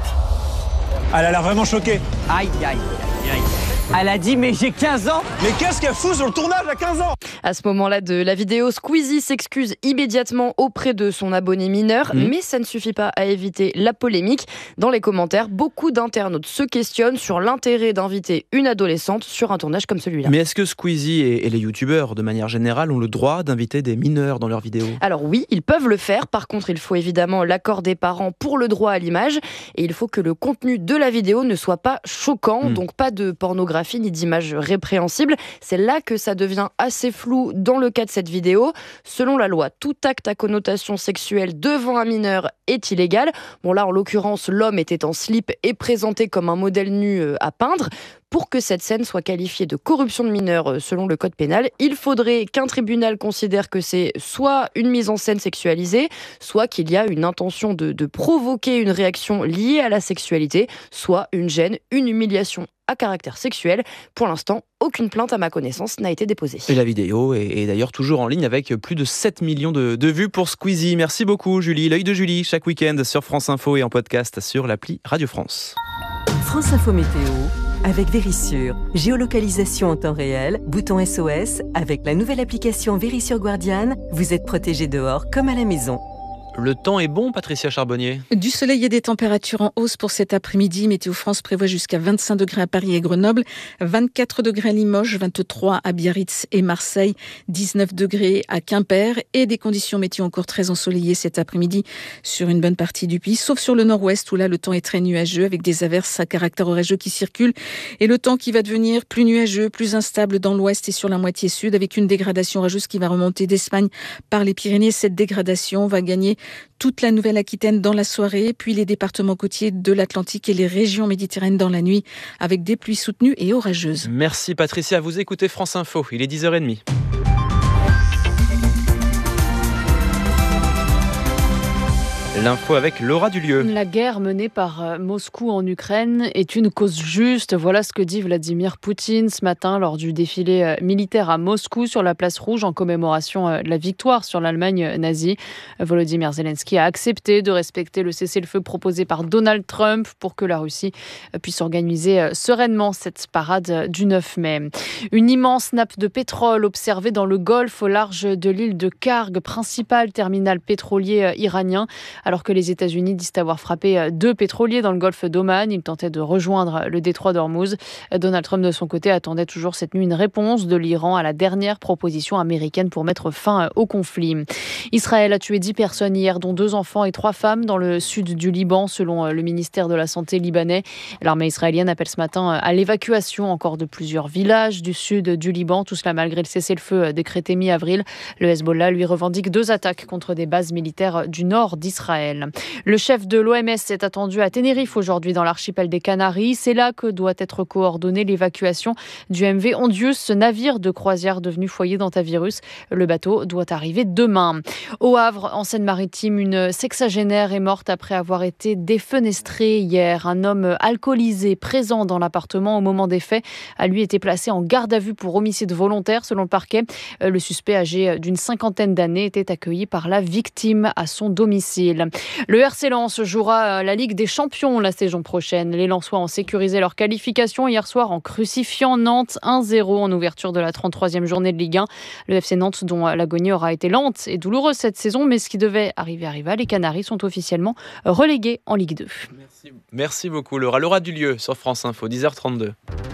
Elle a l'air vraiment choquée. Aïe, aïe, aïe, aïe. Elle a dit mais j'ai quinze ans. Mais qu'est-ce qu'elle fout sur le tournage à quinze ans? À ce moment-là de la vidéo, Squeezie s'excuse immédiatement auprès de son abonné mineur, mmh. mais ça ne suffit pas à éviter la polémique. Dans les commentaires, beaucoup d'internautes se questionnent sur l'intérêt d'inviter une adolescente sur un tournage comme celui-là. Mais est-ce que Squeezie et, et les youtubeurs, de manière générale, ont le droit d'inviter des mineurs dans leurs vidéos? Alors oui, ils peuvent le faire. Par contre, il faut évidemment l'accord des parents pour le droit à l'image. Et il faut que le contenu de la vidéo ne soit pas choquant, mmh. donc pas de pornographie ni d'images répréhensibles. C'est là que ça devient assez flou dans le cas de cette vidéo. Selon la loi, tout acte à connotation sexuelle devant un mineur est illégal. Bon là, en l'occurrence, l'homme était en slip et présenté comme un modèle nu à peindre. Pour que cette scène soit qualifiée de corruption de mineur selon le code pénal, il faudrait qu'un tribunal considère que c'est soit une mise en scène sexualisée, soit qu'il y a une intention de, de provoquer une réaction liée à la sexualité, soit une gêne, une humiliation à caractère sexuel. Pour l'instant, aucune plainte à ma connaissance n'a été déposée. Et la vidéo est, est d'ailleurs toujours en ligne avec plus de sept millions de, de vues pour Squeezie. Merci beaucoup Julie. L'œil de Julie, chaque week-end sur France Info et en podcast sur l'appli Radio France. France Info Météo avec Vérissure. Géolocalisation en temps réel, bouton S O S. Avec la nouvelle application Vérissure Guardian, vous êtes protégé dehors comme à la maison. Le temps est bon, Patricia Charbonnier. Du soleil et des températures en hausse pour cet après-midi. Météo France prévoit jusqu'à vingt-cinq degrés à Paris et Grenoble, vingt-quatre degrés à Limoges, vingt-trois à Biarritz et Marseille, dix-neuf degrés à Quimper et des conditions météo encore très ensoleillées cet après-midi sur une bonne partie du pays, sauf sur le nord-ouest où là le temps est très nuageux avec des averses à caractère orageux qui circulent et le temps qui va devenir plus nuageux, plus instable dans l'ouest et sur la moitié sud avec une dégradation orageuse qui va remonter d'Espagne par les Pyrénées. Cette dégradation va gagner toute la Nouvelle-Aquitaine dans la soirée, puis les départements côtiers de l'Atlantique et les régions méditerranéennes dans la nuit, avec des pluies soutenues et orageuses. Merci Patricia, vous écoutez France Info, il est dix heures trente. L'info avec Laura Dulieu. La guerre menée par Moscou en Ukraine est une cause juste. Voilà ce que dit Vladimir Poutine ce matin lors du défilé militaire à Moscou sur la place rouge en commémoration de la victoire sur l'Allemagne nazie. Volodymyr Zelensky a accepté de respecter le cessez-le-feu proposé par Donald Trump pour que la Russie puisse organiser sereinement cette parade du neuf mai. Une immense nappe de pétrole observée dans le Golfe au large de l'île de Karg, principal terminal pétrolier iranien. Alors que les États-Unis disent avoir frappé deux pétroliers dans le golfe d'Oman, ils tentaient de rejoindre le détroit d'Ormuz. Donald Trump, de son côté, attendait toujours cette nuit une réponse de l'Iran à la dernière proposition américaine pour mettre fin au conflit. Israël a tué dix personnes hier, dont deux enfants et trois femmes dans le sud du Liban, selon le ministère de la Santé libanais. L'armée israélienne appelle ce matin à l'évacuation encore de plusieurs villages du sud du Liban, tout cela malgré le cessez-le-feu décrété mi-avril. Le Hezbollah lui revendique deux attaques contre des bases militaires du nord d'Israël. Le chef de l'O M S est attendu à Tenerife aujourd'hui dans l'archipel des Canaries. C'est là que doit être coordonnée l'évacuation du M V Ondius, ce navire de croisière devenu foyer d'antavirus. Le bateau doit arriver demain. Au Havre, en Seine-Maritime, une sexagénaire est morte après avoir été défenestrée hier. Un homme alcoolisé présent dans l'appartement au moment des faits a lui été placé en garde à vue pour homicide volontaire selon le parquet. Le suspect âgé d'une cinquantaine d'années était accueilli par la victime à son domicile. Le R C Lens jouera la Ligue des Champions la saison prochaine. Les Lensois ont sécurisé leur qualification hier soir en crucifiant Nantes un zéro en ouverture de la trente-troisième journée de Ligue un. Le F C Nantes, dont l'agonie aura été lente et douloureuse cette saison, mais ce qui devait arriver arriva. Les Canaries sont officiellement relégués en Ligue deux. Merci, Merci beaucoup Laura. Laura Dulieu sur France Info, dix heures trente-deux.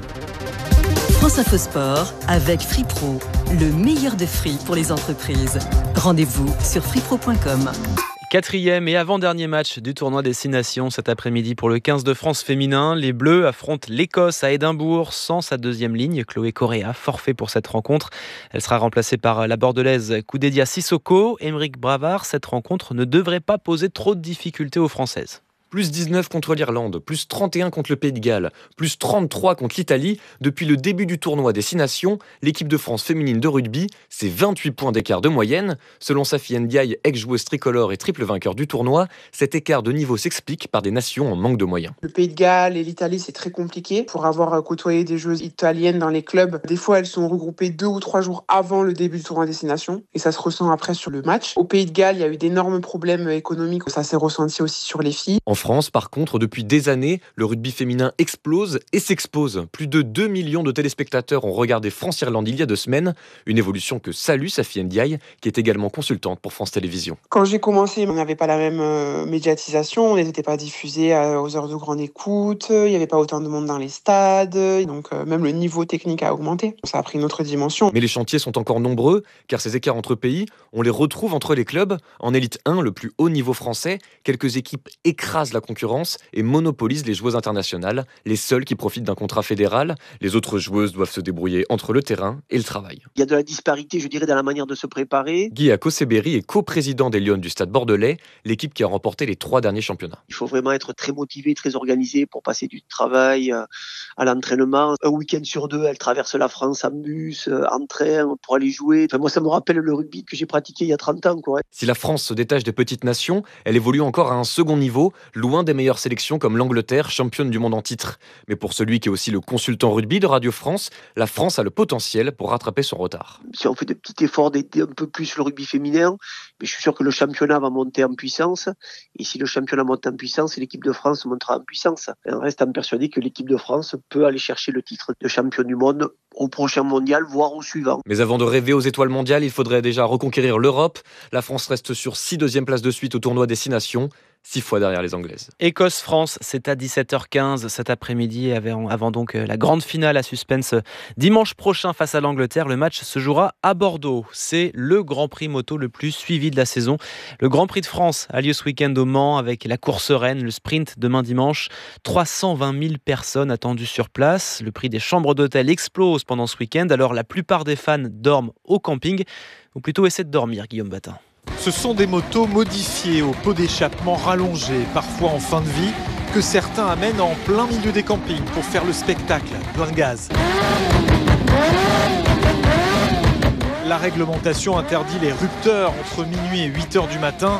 France Info Sport avec Free Pro, le meilleur de free pour les entreprises. Rendez-vous sur free pro point com. Quatrième et avant-dernier match du tournoi des Six Nations cet après-midi pour le quinze de France féminin. Les Bleus affrontent l'Écosse à Édimbourg sans sa deuxième ligne, Chloé Correa, forfait pour cette rencontre. Elle sera remplacée par la bordelaise Koudedia Sissoko. Émeric Bravard, cette rencontre ne devrait pas poser trop de difficultés aux Françaises. Plus dix-neuf contre l'Irlande, plus trente et un contre le Pays de Galles, plus trente-trois contre l'Italie. Depuis le début du tournoi des Six Nations, l'équipe de France féminine de rugby, c'est vingt-huit points d'écart de moyenne. Selon Safi Ndiaye, ex-joueuse tricolore et triple vainqueur du tournoi, cet écart de niveau s'explique par des nations en manque de moyens. Le Pays de Galles et l'Italie, c'est très compliqué. Pour avoir côtoyé des joueuses italiennes dans les clubs, des fois elles sont regroupées deux ou trois jours avant le début du tournoi des Six Nations. Et ça se ressent après sur le match. Au Pays de Galles, il y a eu d'énormes problèmes économiques. Ça s'est ressenti aussi sur les filles. En France, par contre, depuis des années, le rugby féminin explose et s'expose. Plus de deux millions de téléspectateurs ont regardé France-Irlande il y a deux semaines. Une évolution que salue Safi Ndiaye, qui est également consultante pour France Télévisions. Quand j'ai commencé, on n'avait pas la même euh, médiatisation, on n'était pas diffusé euh, aux heures de grande écoute, il n'y avait pas autant de monde dans les stades, donc euh, même le niveau technique a augmenté. Ça a pris une autre dimension. Mais les chantiers sont encore nombreux, car ces écarts entre pays, on les retrouve entre les clubs. En élite un, le plus haut niveau français, quelques équipes écrasent la concurrence et monopolisent les joueuses internationales, les seules qui profitent d'un contrat fédéral. Les autres joueuses doivent se débrouiller entre le terrain et le travail. Il y a de la disparité, je dirais, dans la manière de se préparer. Guy Akoseberi est coprésident des Lions du Stade Bordelais, l'équipe qui a remporté les trois derniers championnats. Il faut vraiment être très motivé, très organisé pour passer du travail à l'entraînement. Un week-end sur deux, elle traverse la France en bus, en train, pour aller jouer. Enfin, moi, ça me rappelle le rugby que j'ai pratiqué il y a trente ans, quoi. Si la France se détache des petites nations, elle évolue encore à un second niveau, loin des meilleures sélections comme l'Angleterre, championne du monde en titre. Mais pour celui qui est aussi le consultant rugby de Radio France, la France a le potentiel pour rattraper son retard. Si on fait des petits efforts d'aider un peu plus le rugby féminin, mais je suis sûr que le championnat va monter en puissance. Et si le championnat monte en puissance, l'équipe de France montera en puissance. On reste persuadé que l'équipe de France peut aller chercher le titre de champion du monde au prochain mondial, voire au suivant. Mais avant de rêver aux étoiles mondiales, il faudrait déjà reconquérir l'Europe. La France reste sur six deuxièmes places de suite au tournoi des Six Nations, six fois derrière les Anglaises. Écosse-France, c'est à dix-sept heures quinze cet après-midi, avant donc la grande finale à suspense dimanche prochain face à l'Angleterre. Le match se jouera à Bordeaux. C'est le Grand Prix moto le plus suivi de la saison. Le Grand Prix de France a lieu ce week-end au Mans avec la course reine, le sprint demain dimanche. trois cent vingt mille personnes attendues sur place. Le prix des chambres d'hôtel explose pendant ce week-end. Alors la plupart des fans dorment au camping, ou plutôt essaient de dormir, Guillaume Batin. Ce sont des motos modifiées au pot d'échappement rallongé, parfois en fin de vie, que certains amènent en plein milieu des campings pour faire le spectacle, plein de gaz. La réglementation interdit les rupteurs entre minuit et huit heures du matin,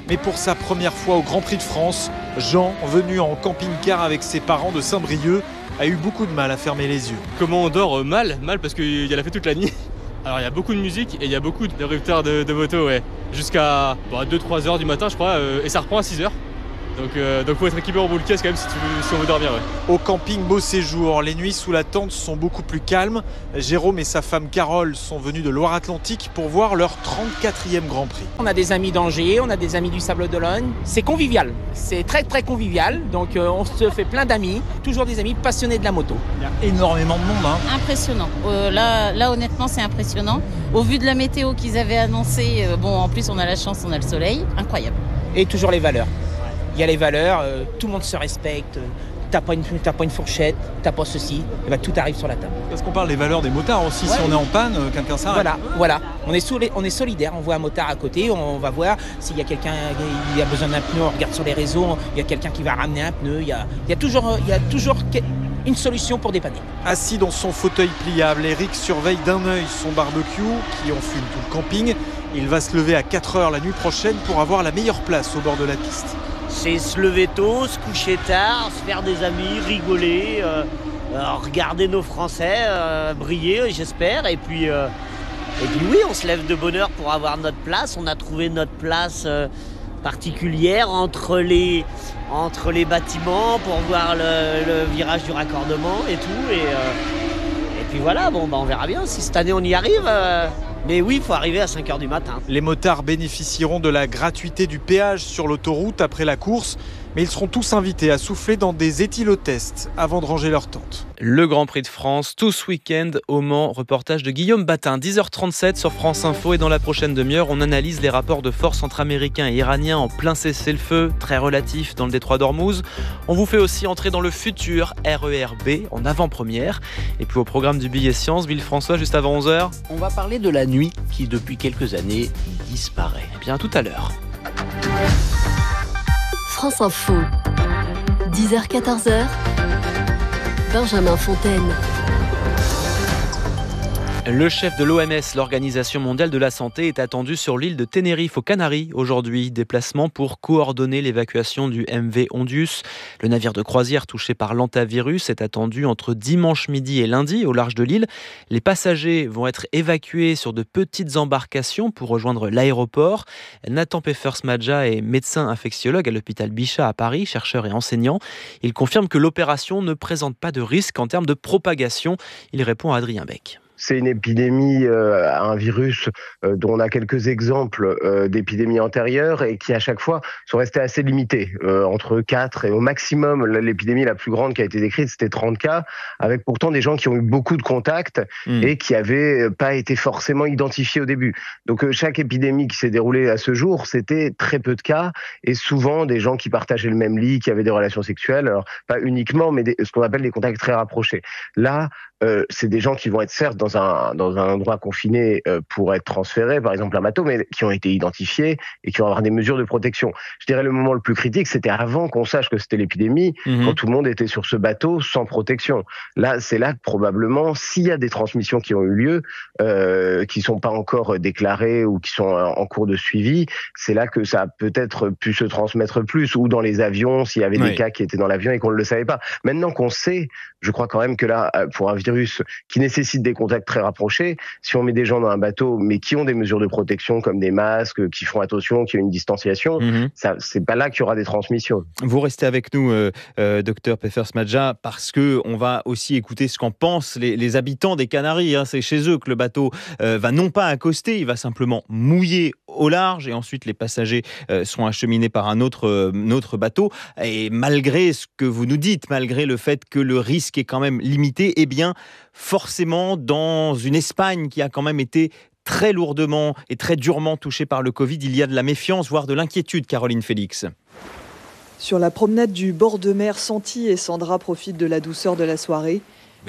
Mais pour sa première fois au Grand Prix de France, Jean, venu en camping-car avec ses parents de Saint-Brieuc, a eu beaucoup de mal à fermer les yeux. Comment on dort? Mal, mal parce qu'il y a la fête toute la nuit. Alors il y a beaucoup de musique et il y a beaucoup de rupteurs de, de moto, ouais. Jusqu'à bon, deux trois heures du matin je crois, euh, et ça reprend à six heures. Donc il euh, donc faut être équipé en boule caisse quand même si, tu veux, si on veut dormir. Ouais. Au camping Beau Séjour, les nuits sous la tente sont beaucoup plus calmes. Jérôme et sa femme Carole sont venus de Loire-Atlantique pour voir leur trente-quatrième Grand Prix. On a des amis d'Angers, on a des amis du Sable d'Olonne. C'est convivial, c'est très très convivial. Donc euh, on se fait plein d'amis, toujours des amis passionnés de la moto. Il y a énormément de monde. Hein. Impressionnant. Euh, là, là honnêtement c'est impressionnant. Au vu de la météo qu'ils avaient annoncée, euh, bon en plus on a la chance, on a le soleil, incroyable. Et toujours les valeurs. Il y a les valeurs, euh, tout le monde se respecte, euh, t'as pas une, t'as pas une fourchette, t'as pas ceci, et ben tout arrive sur la table. Parce qu'on parle des valeurs des motards aussi, ouais. Si on est en panne, euh, quelqu'un s'arrête. Voilà, voilà. On est, soli- on est solidaire, on voit un motard à côté, on va voir s'il y a quelqu'un qui a besoin d'un pneu, on regarde sur les réseaux, il y a quelqu'un qui va ramener un pneu, il y a, il y a toujours, il y a toujours une solution pour dépanner. Assis dans son fauteuil pliable, Eric surveille d'un œil son barbecue qui enfume tout le camping. Il va se lever à quatre heures la nuit prochaine pour avoir la meilleure place au bord de la piste. C'est se lever tôt, se coucher tard, se faire des amis, rigoler, euh, euh, regarder nos Français euh, briller, j'espère. Et puis, euh, et puis oui, on se lève de bonne heure pour avoir notre place. On a trouvé notre place euh, particulière entre les, entre les bâtiments pour voir le, le virage du raccordement et tout. Et, euh, et puis voilà, bon, bah, on verra bien si cette année on y arrive. Euh, Mais oui, il faut arriver à cinq heures du matin. Les motards bénéficieront de la gratuité du péage sur l'autoroute après la course, mais ils seront tous invités à souffler dans des éthylotests avant de ranger leur tente. Le Grand Prix de France, tout ce week-end au Mans, reportage de Guillaume Batin, dix heures trente-sept sur France Info. Et dans la prochaine demi-heure, on analyse les rapports de force entre Américains et Iraniens en plein cessez-le-feu, très relatif dans le détroit d'Ormuz. On vous fait aussi entrer dans le futur R E R B en avant-première. Et puis au programme du billet science, Ville-François, juste avant onze heures. On va parler de la nuit qui, depuis quelques années, disparaît. Eh bien, tout à l'heure. France Info, dix heures quatorze heures, Benjamin Fontaine. Le chef de l'O M S, l'Organisation mondiale de la santé, est attendu sur l'île de Tenerife aux Canaries aujourd'hui. Déplacement pour coordonner l'évacuation du M V Ondius. Le navire de croisière touché par l'hantavirus est attendu entre dimanche midi et lundi au large de l'île. Les passagers vont être évacués sur de petites embarcations pour rejoindre l'aéroport. Nathan Peffers-Madja est médecin infectiologue à l'hôpital Bichat à Paris, chercheur et enseignant. Il confirme que l'opération ne présente pas de risque en termes de propagation. Il répond à Adrien Beck. C'est une épidémie, euh, un virus euh, dont on a quelques exemples euh, d'épidémies antérieures et qui à chaque fois sont restés assez limités, euh, entre quatre et au maximum, l'épidémie la plus grande qui a été décrite, c'était trente cas, avec pourtant des gens qui ont eu beaucoup de contacts mmh. et qui n'avaient pas été forcément identifiés au début. Donc euh, chaque épidémie qui s'est déroulée à ce jour, c'était très peu de cas et souvent des gens qui partageaient le même lit, qui avaient des relations sexuelles, alors pas uniquement, mais des, ce qu'on appelle des contacts très rapprochés. Là, Euh, c'est des gens qui vont être certes dans un dans un endroit confiné euh, pour être transférés, par exemple un bateau, mais qui ont été identifiés et qui vont avoir des mesures de protection. Je dirais le moment le plus critique, c'était avant qu'on sache que c'était l'épidémie, mmh. quand tout le monde était sur ce bateau sans protection. Là, c'est là que probablement, s'il y a des transmissions qui ont eu lieu, euh, qui sont pas encore déclarées ou qui sont en cours de suivi, c'est là que ça a peut-être pu se transmettre plus, ou dans les avions, s'il y avait oui. des cas qui étaient dans l'avion et qu'on ne le savait pas. Maintenant qu'on sait, je crois quand même que là, pour un virus qui nécessite des contacts très rapprochés, si on met des gens dans un bateau, mais qui ont des mesures de protection comme des masques, qui font attention, qui ont une distanciation, mmh. ça, c'est pas là qu'il y aura des transmissions. Vous restez avec nous, euh, euh, docteur Peffers-Madja, parce que on va aussi écouter ce qu'en pensent les, les habitants des Canaries. Hein. C'est chez eux que le bateau euh, va non pas accoster, il va simplement mouiller au large et ensuite les passagers euh, sont acheminés par un autre, euh, autre bateau. Et malgré ce que vous nous dites, malgré le fait que le risque est quand même limité, eh bien, forcément, dans une Espagne qui a quand même été très lourdement et très durement touchée par le Covid, il y a de la méfiance, voire de l'inquiétude, Caroline Félix. Sur la promenade du bord de mer, Santi et Sandra profitent de la douceur de la soirée.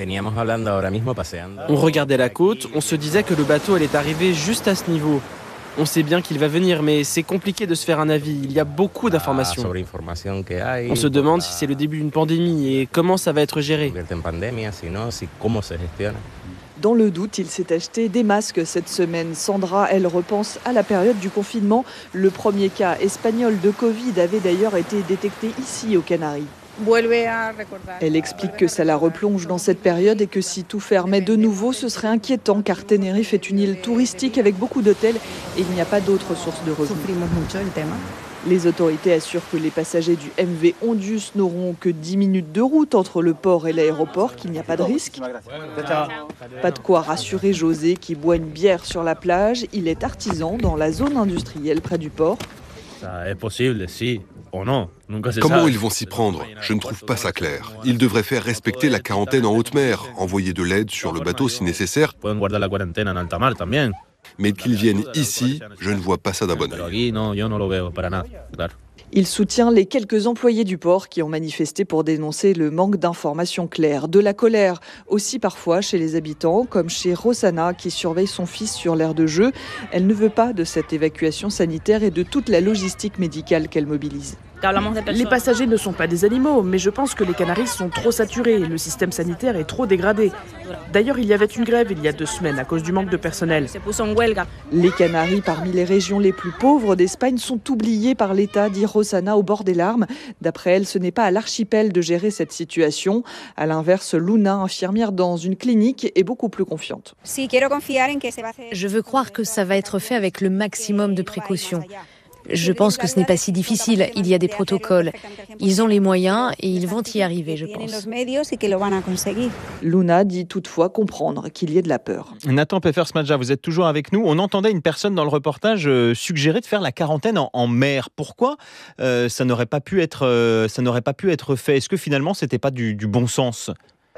On regardait la côte, on se disait que le bateau allait arriver juste à ce niveau. On sait bien qu'il va venir, mais c'est compliqué de se faire un avis. Il y a beaucoup d'informations. On se demande si c'est le début d'une pandémie et comment ça va être géré. Dans le doute, il s'est acheté des masques cette semaine. Sandra, elle repense à la période du confinement. Le premier cas espagnol de Covid avait d'ailleurs été détecté ici aux Canaries. Elle explique que ça la replonge dans cette période et que si tout fermait de nouveau, ce serait inquiétant car Tenerife est une île touristique avec beaucoup d'hôtels et il n'y a pas d'autres sources de revenus. Les autorités assurent que les passagers du M V Ondius n'auront que dix minutes de route entre le port et l'aéroport, qu'il n'y a pas de risque. Pas de quoi rassurer José qui boit une bière sur la plage. Il est artisan dans la zone industrielle près du port. Ça est possible, si. Oh non, Comment ils vont s'y prendre? Je ne trouve pas ça clair. Ils devraient faire respecter la quarantaine en haute mer, envoyer de l'aide sur le bateau si nécessaire. Mais qu'ils viennent ici, je ne vois pas ça d'un bon œil. Il soutient les quelques employés du port qui ont manifesté pour dénoncer le manque d'informations claires. De la colère aussi parfois chez les habitants, comme chez Rosana qui surveille son fils sur l'aire de jeu. Elle ne veut pas de cette évacuation sanitaire et de toute la logistique médicale qu'elle mobilise. Les passagers ne sont pas des animaux, mais je pense que les Canaries sont trop saturés. Le système sanitaire est trop dégradé. D'ailleurs, il y avait une grève il y a deux semaines à cause du manque de personnel. Les Canaries, parmi les régions les plus pauvres d'Espagne, sont oubliées par l'État, dit Rosana au bord des larmes. D'après elle, ce n'est pas à l'archipel de gérer cette situation. À l'inverse, Luna, infirmière dans une clinique, est beaucoup plus confiante. Je veux croire que ça va être fait avec le maximum de précautions. Je pense que ce n'est pas si difficile, il y a des protocoles. Ils ont les moyens et ils vont y arriver, je pense. Luna dit toutefois comprendre qu'il y ait de la peur. Nathan Peffer-Smadja, vous êtes toujours avec nous. On entendait une personne dans le reportage euh, suggérer de faire la quarantaine en, en mer. Pourquoi euh, ça n'aurait pas pu être, euh, ça n'aurait pas pu être fait? Est-ce que finalement, c'était pas du, du bon sens?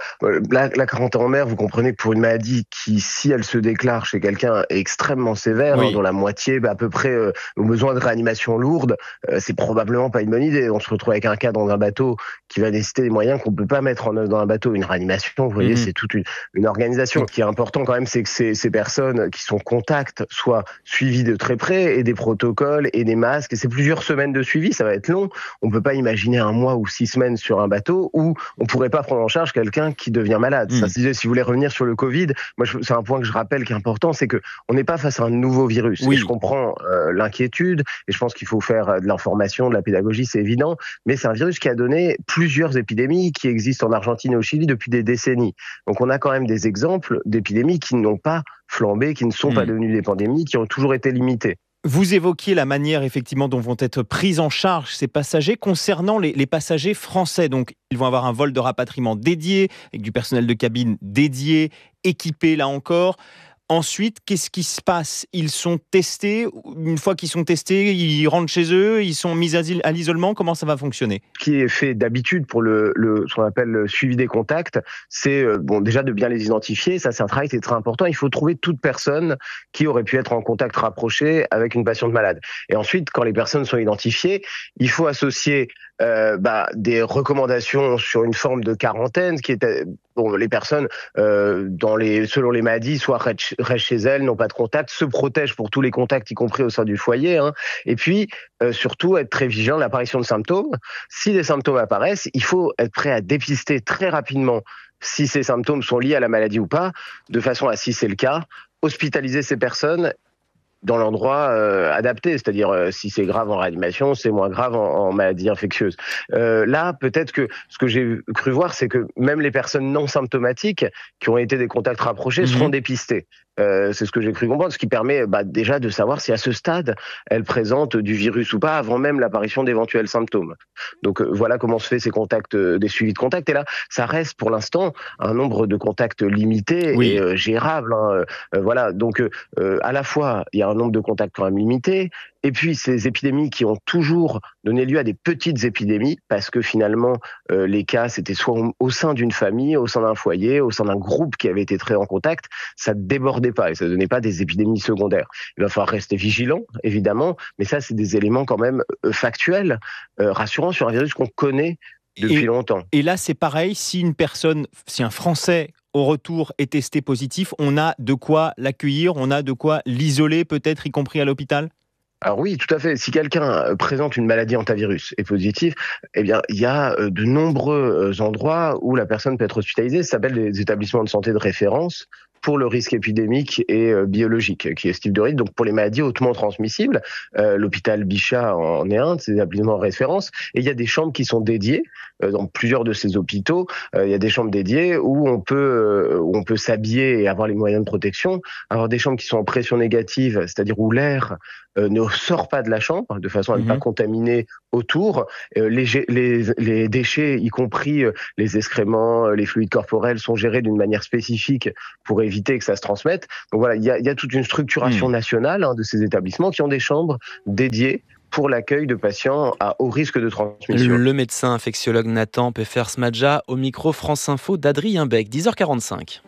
La, la quarantaine en mer, vous comprenez que pour une maladie qui, si elle se déclare chez quelqu'un, est extrêmement sévère, oui. hein, dont la moitié, bah, à peu près, euh, ont besoin de réanimation lourde, euh, c'est probablement pas une bonne idée. On se retrouve avec un cas dans un bateau qui va nécessiter des moyens qu'on peut pas mettre en œuvre dans un bateau. Une réanimation, vous voyez, mmh. c'est toute une, une organisation. Ce qui est important quand même, c'est que ces, ces personnes qui sont contacts soient suivies de très près et des protocoles et des masques. Et c'est plusieurs semaines de suivi, ça va être long. On peut pas imaginer un mois ou six semaines sur un bateau où on pourrait pas prendre en charge quelqu'un qui devient malade. Mmh. Ça, si, si vous voulez revenir sur le Covid, moi, je, c'est un point que je rappelle qui est important, c'est que on n'est pas face à un nouveau virus. Oui. Et je comprends euh, l'inquiétude et je pense qu'il faut faire de l'information, de la pédagogie, c'est évident. Mais c'est un virus qui a donné plusieurs épidémies qui existent en Argentine et au Chili depuis des décennies. Donc, on a quand même des exemples d'épidémies qui n'ont pas flambé, qui ne sont mmh. pas devenues des pandémies, qui ont toujours été limitées. Vous évoquiez la manière effectivement dont vont être pris en charge ces passagers. Concernant les, les passagers français, donc ils vont avoir un vol de rapatriement dédié, avec du personnel de cabine dédié, équipé là encore. Ensuite, qu'est-ce qui se passe? Ils sont testés. Une fois qu'ils sont testés, ils rentrent chez eux, ils sont mis à l'isolement. Comment ça va fonctionner? Ce qui est fait d'habitude pour le, le, ce qu'on appelle le suivi des contacts, c'est bon, déjà de bien les identifier. Ça, c'est un travail qui est très important. Il faut trouver toute personne qui aurait pu être en contact rapproché avec une patiente malade. Et ensuite, quand les personnes sont identifiées, il faut associer euh, bah, des recommandations sur une forme de quarantaine, qui est bon, les personnes euh, dans les, selon les maladies, soit restent chez elles, n'ont pas de contact, se protègent pour tous les contacts, y compris au sein du foyer. Hein. Et puis, euh, surtout, être très vigilant de l'apparition de symptômes. Si des symptômes apparaissent, il faut être prêt à dépister très rapidement si ces symptômes sont liés à la maladie ou pas, de façon à, si c'est le cas, hospitaliser ces personnes dans l'endroit euh, adapté, c'est-à-dire euh, si c'est grave en réanimation, c'est moins grave en, en maladie infectieuse. Euh, là, peut-être que ce que j'ai cru voir, c'est que même les personnes non symptomatiques qui ont été des contacts rapprochés mmh. seront dépistées. Euh, c'est ce que j'ai cru comprendre, ce qui permet bah, déjà de savoir si à ce stade, elles présentent du virus ou pas, avant même l'apparition d'éventuels symptômes. Donc euh, voilà comment se fait ces contacts, euh, des suivis de contacts. Et là, ça reste pour l'instant un nombre de contacts limité oui. et euh, gérable. Hein. Euh, voilà, donc euh, à la fois, il y a un nombre de contacts quand même limité, et puis ces épidémies qui ont toujours donné lieu à des petites épidémies, parce que finalement, euh, les cas, c'était soit au, au sein d'une famille, au sein d'un foyer, au sein d'un groupe qui avait été très en contact, ça débordait pas et ça donnait pas des épidémies secondaires. Il va falloir rester vigilant, évidemment, mais ça, c'est des éléments quand même euh, factuels, euh, rassurants sur un virus qu'on connaît depuis et, longtemps. Et là, c'est pareil, si une personne, si un Français au retour est testé positif, on a de quoi l'accueillir, on a de quoi l'isoler peut-être, y compris à l'hôpital? Alors oui, tout à fait. Si quelqu'un présente une maladie hantavirus et positif, eh bien, il y a de nombreux endroits où la personne peut être hospitalisée. Ça s'appelle des établissements de santé de référence. pour le risque épidémique et euh, biologique qui est ce type de risque. Donc pour les maladies hautement transmissibles, euh, l'hôpital Bichat en est un de ces établissements en référence. Et il y a des chambres qui sont dédiées euh, dans plusieurs de ces hôpitaux. Euh, il y a des chambres dédiées où on peut euh, où on peut s'habiller et avoir les moyens de protection. Alors des chambres qui sont en pression négative, c'est-à-dire où l'air euh, ne sort pas de la chambre de façon à ne mmh. pas contaminer autour. Euh, les, les, les déchets, y compris euh, les excréments, euh, les fluides corporels, sont gérés d'une manière spécifique pour éviter que ça se transmette. Donc voilà, il y a, il y a toute une structuration mmh. nationale hein, de ces établissements qui ont des chambres dédiées pour l'accueil de patients à haut risque de transmission. Le médecin infectiologue Nathan Peffers-Madja au micro France Info d'Adrien Beck, dix heures quarante-cinq.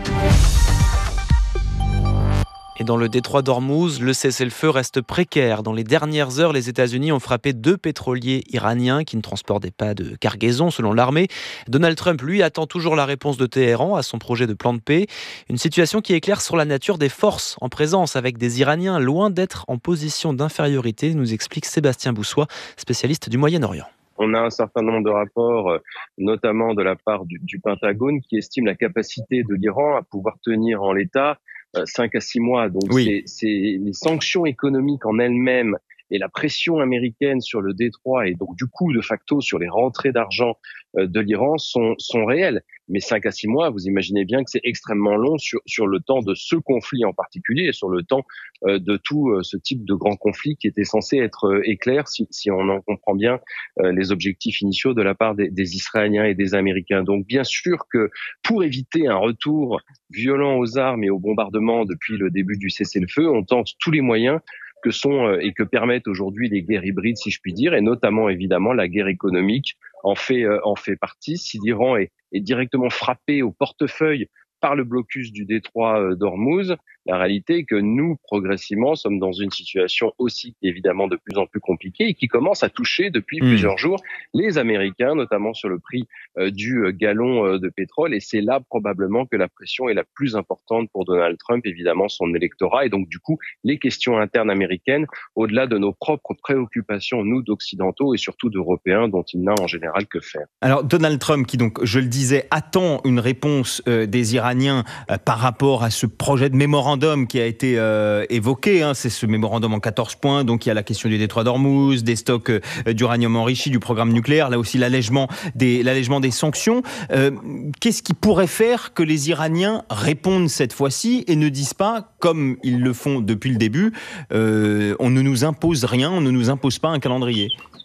Et dans le détroit d'Ormuz, le cessez-le-feu reste précaire. Dans les dernières heures, les États-Unis ont frappé deux pétroliers iraniens qui ne transportaient pas de cargaison, selon l'armée. Donald Trump, lui, attend toujours la réponse de Téhéran à son projet de plan de paix. Une situation qui éclaire sur la nature des forces en présence, avec des Iraniens loin d'être en position d'infériorité, nous explique Sébastien Boussois, spécialiste du Moyen-Orient. On a un certain nombre de rapports, notamment de la part du, du Pentagone, qui estiment la capacité de l'Iran à pouvoir tenir en l'état cinq à six mois. Donc oui. c'est, c'est les sanctions économiques en elles-mêmes et la pression américaine sur le détroit et donc du coup de facto sur les rentrées d'argent de l'Iran sont, sont réelles. Mais cinq à six mois, vous imaginez bien que c'est extrêmement long sur, sur le temps de ce conflit en particulier et sur le temps euh, de tout euh, ce type de grand conflit qui était censé être euh, éclair si, si on en comprend bien euh, les objectifs initiaux de la part des, des Israéliens et des Américains. Donc bien sûr que pour éviter un retour violent aux armes et aux bombardements depuis le début du cessez-le-feu, on tente tous les moyens que sont euh, et que permettent aujourd'hui les guerres hybrides, si je puis dire, et notamment évidemment la guerre économique en fait euh, en fait partie. Si l'Iran est, est directement frappé au portefeuille par le blocus du détroit d'Ormuz, la réalité est que nous, progressivement, sommes dans une situation aussi évidemment de plus en plus compliquée et qui commence à toucher depuis mmh. plusieurs jours les Américains, notamment sur le prix euh, du gallon euh, de pétrole. Et c'est là probablement que la pression est la plus importante pour Donald Trump, évidemment son électorat. Et donc du coup, les questions internes américaines, au-delà de nos propres préoccupations, nous d'occidentaux et surtout d'Européens, dont il n'a en général que faire. Alors Donald Trump, qui donc, je le disais, attend une réponse euh, des Iraniens euh, par rapport à ce projet de mémorandum qui a été euh, évoqué, hein, c'est ce mémorandum en quatorze points, donc il y a la question du détroit d'Ormuz, des stocks euh, d'uranium enrichi, du programme nucléaire, là aussi l'allègement des, l'allègement des sanctions. Euh, qu'est-ce qui pourrait faire que les Iraniens répondent cette fois-ci et ne disent pas, comme ils le font depuis le début, euh, on ne nous impose rien, on ne nous impose pas un calendrier?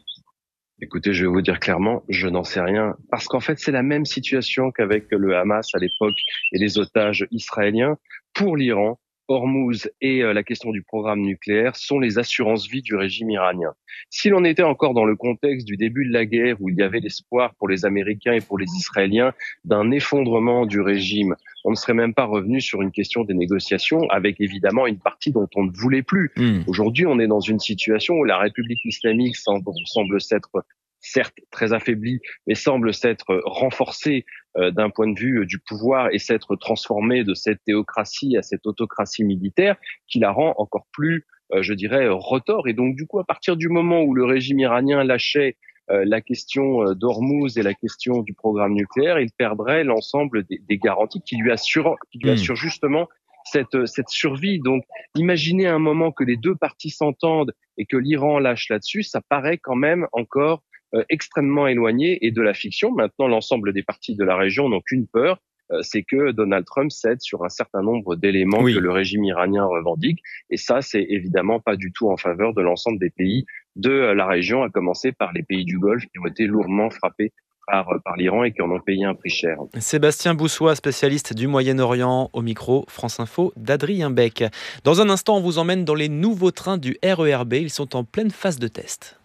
Écoutez, je vais vous dire clairement, je n'en sais rien. Parce qu'en fait, c'est la même situation qu'avec le Hamas à l'époque et les otages israéliens. Pour l'Iran, Hormuz et la question du programme nucléaire sont les assurances-vie du régime iranien. Si l'on était encore dans le contexte du début de la guerre où il y avait l'espoir pour les Américains et pour les Israéliens d'un effondrement du régime, on ne serait même pas revenu sur une question des négociations avec évidemment une partie dont on ne voulait plus. Mmh. Aujourd'hui, on est dans une situation où la République islamique semble, semble s'être certes très affaiblie, mais semble s'être renforcée euh, d'un point de vue euh, du pouvoir et s'être transformée de cette théocratie à cette autocratie militaire qui la rend encore plus, euh, je dirais, retors. Et donc, du coup, à partir du moment où le régime iranien lâchait euh, la question euh, d'Ormuz et la question du programme nucléaire, il perdrait l'ensemble des, des garanties qui lui assurent, qui lui assurent justement cette, cette survie. Donc, imaginez un moment que les deux parties s'entendent et que l'Iran lâche là-dessus, ça paraît quand même encore Euh, extrêmement éloigné et de la fiction. Maintenant, l'ensemble des partis de la région n'ont qu'une peur, euh, c'est que Donald Trump cède sur un certain nombre d'éléments oui. que le régime iranien revendique. Et ça, c'est évidemment pas du tout en faveur de l'ensemble des pays de euh, la région, à commencer par les pays du Golfe qui ont été lourdement frappés par, par l'Iran et qui en ont payé un prix cher. Sébastien Boussois, spécialiste du Moyen-Orient, au micro France Info d'Adrien Beck. Dans un instant, on vous emmène dans les nouveaux trains du R E R B. Ils sont en pleine phase de test.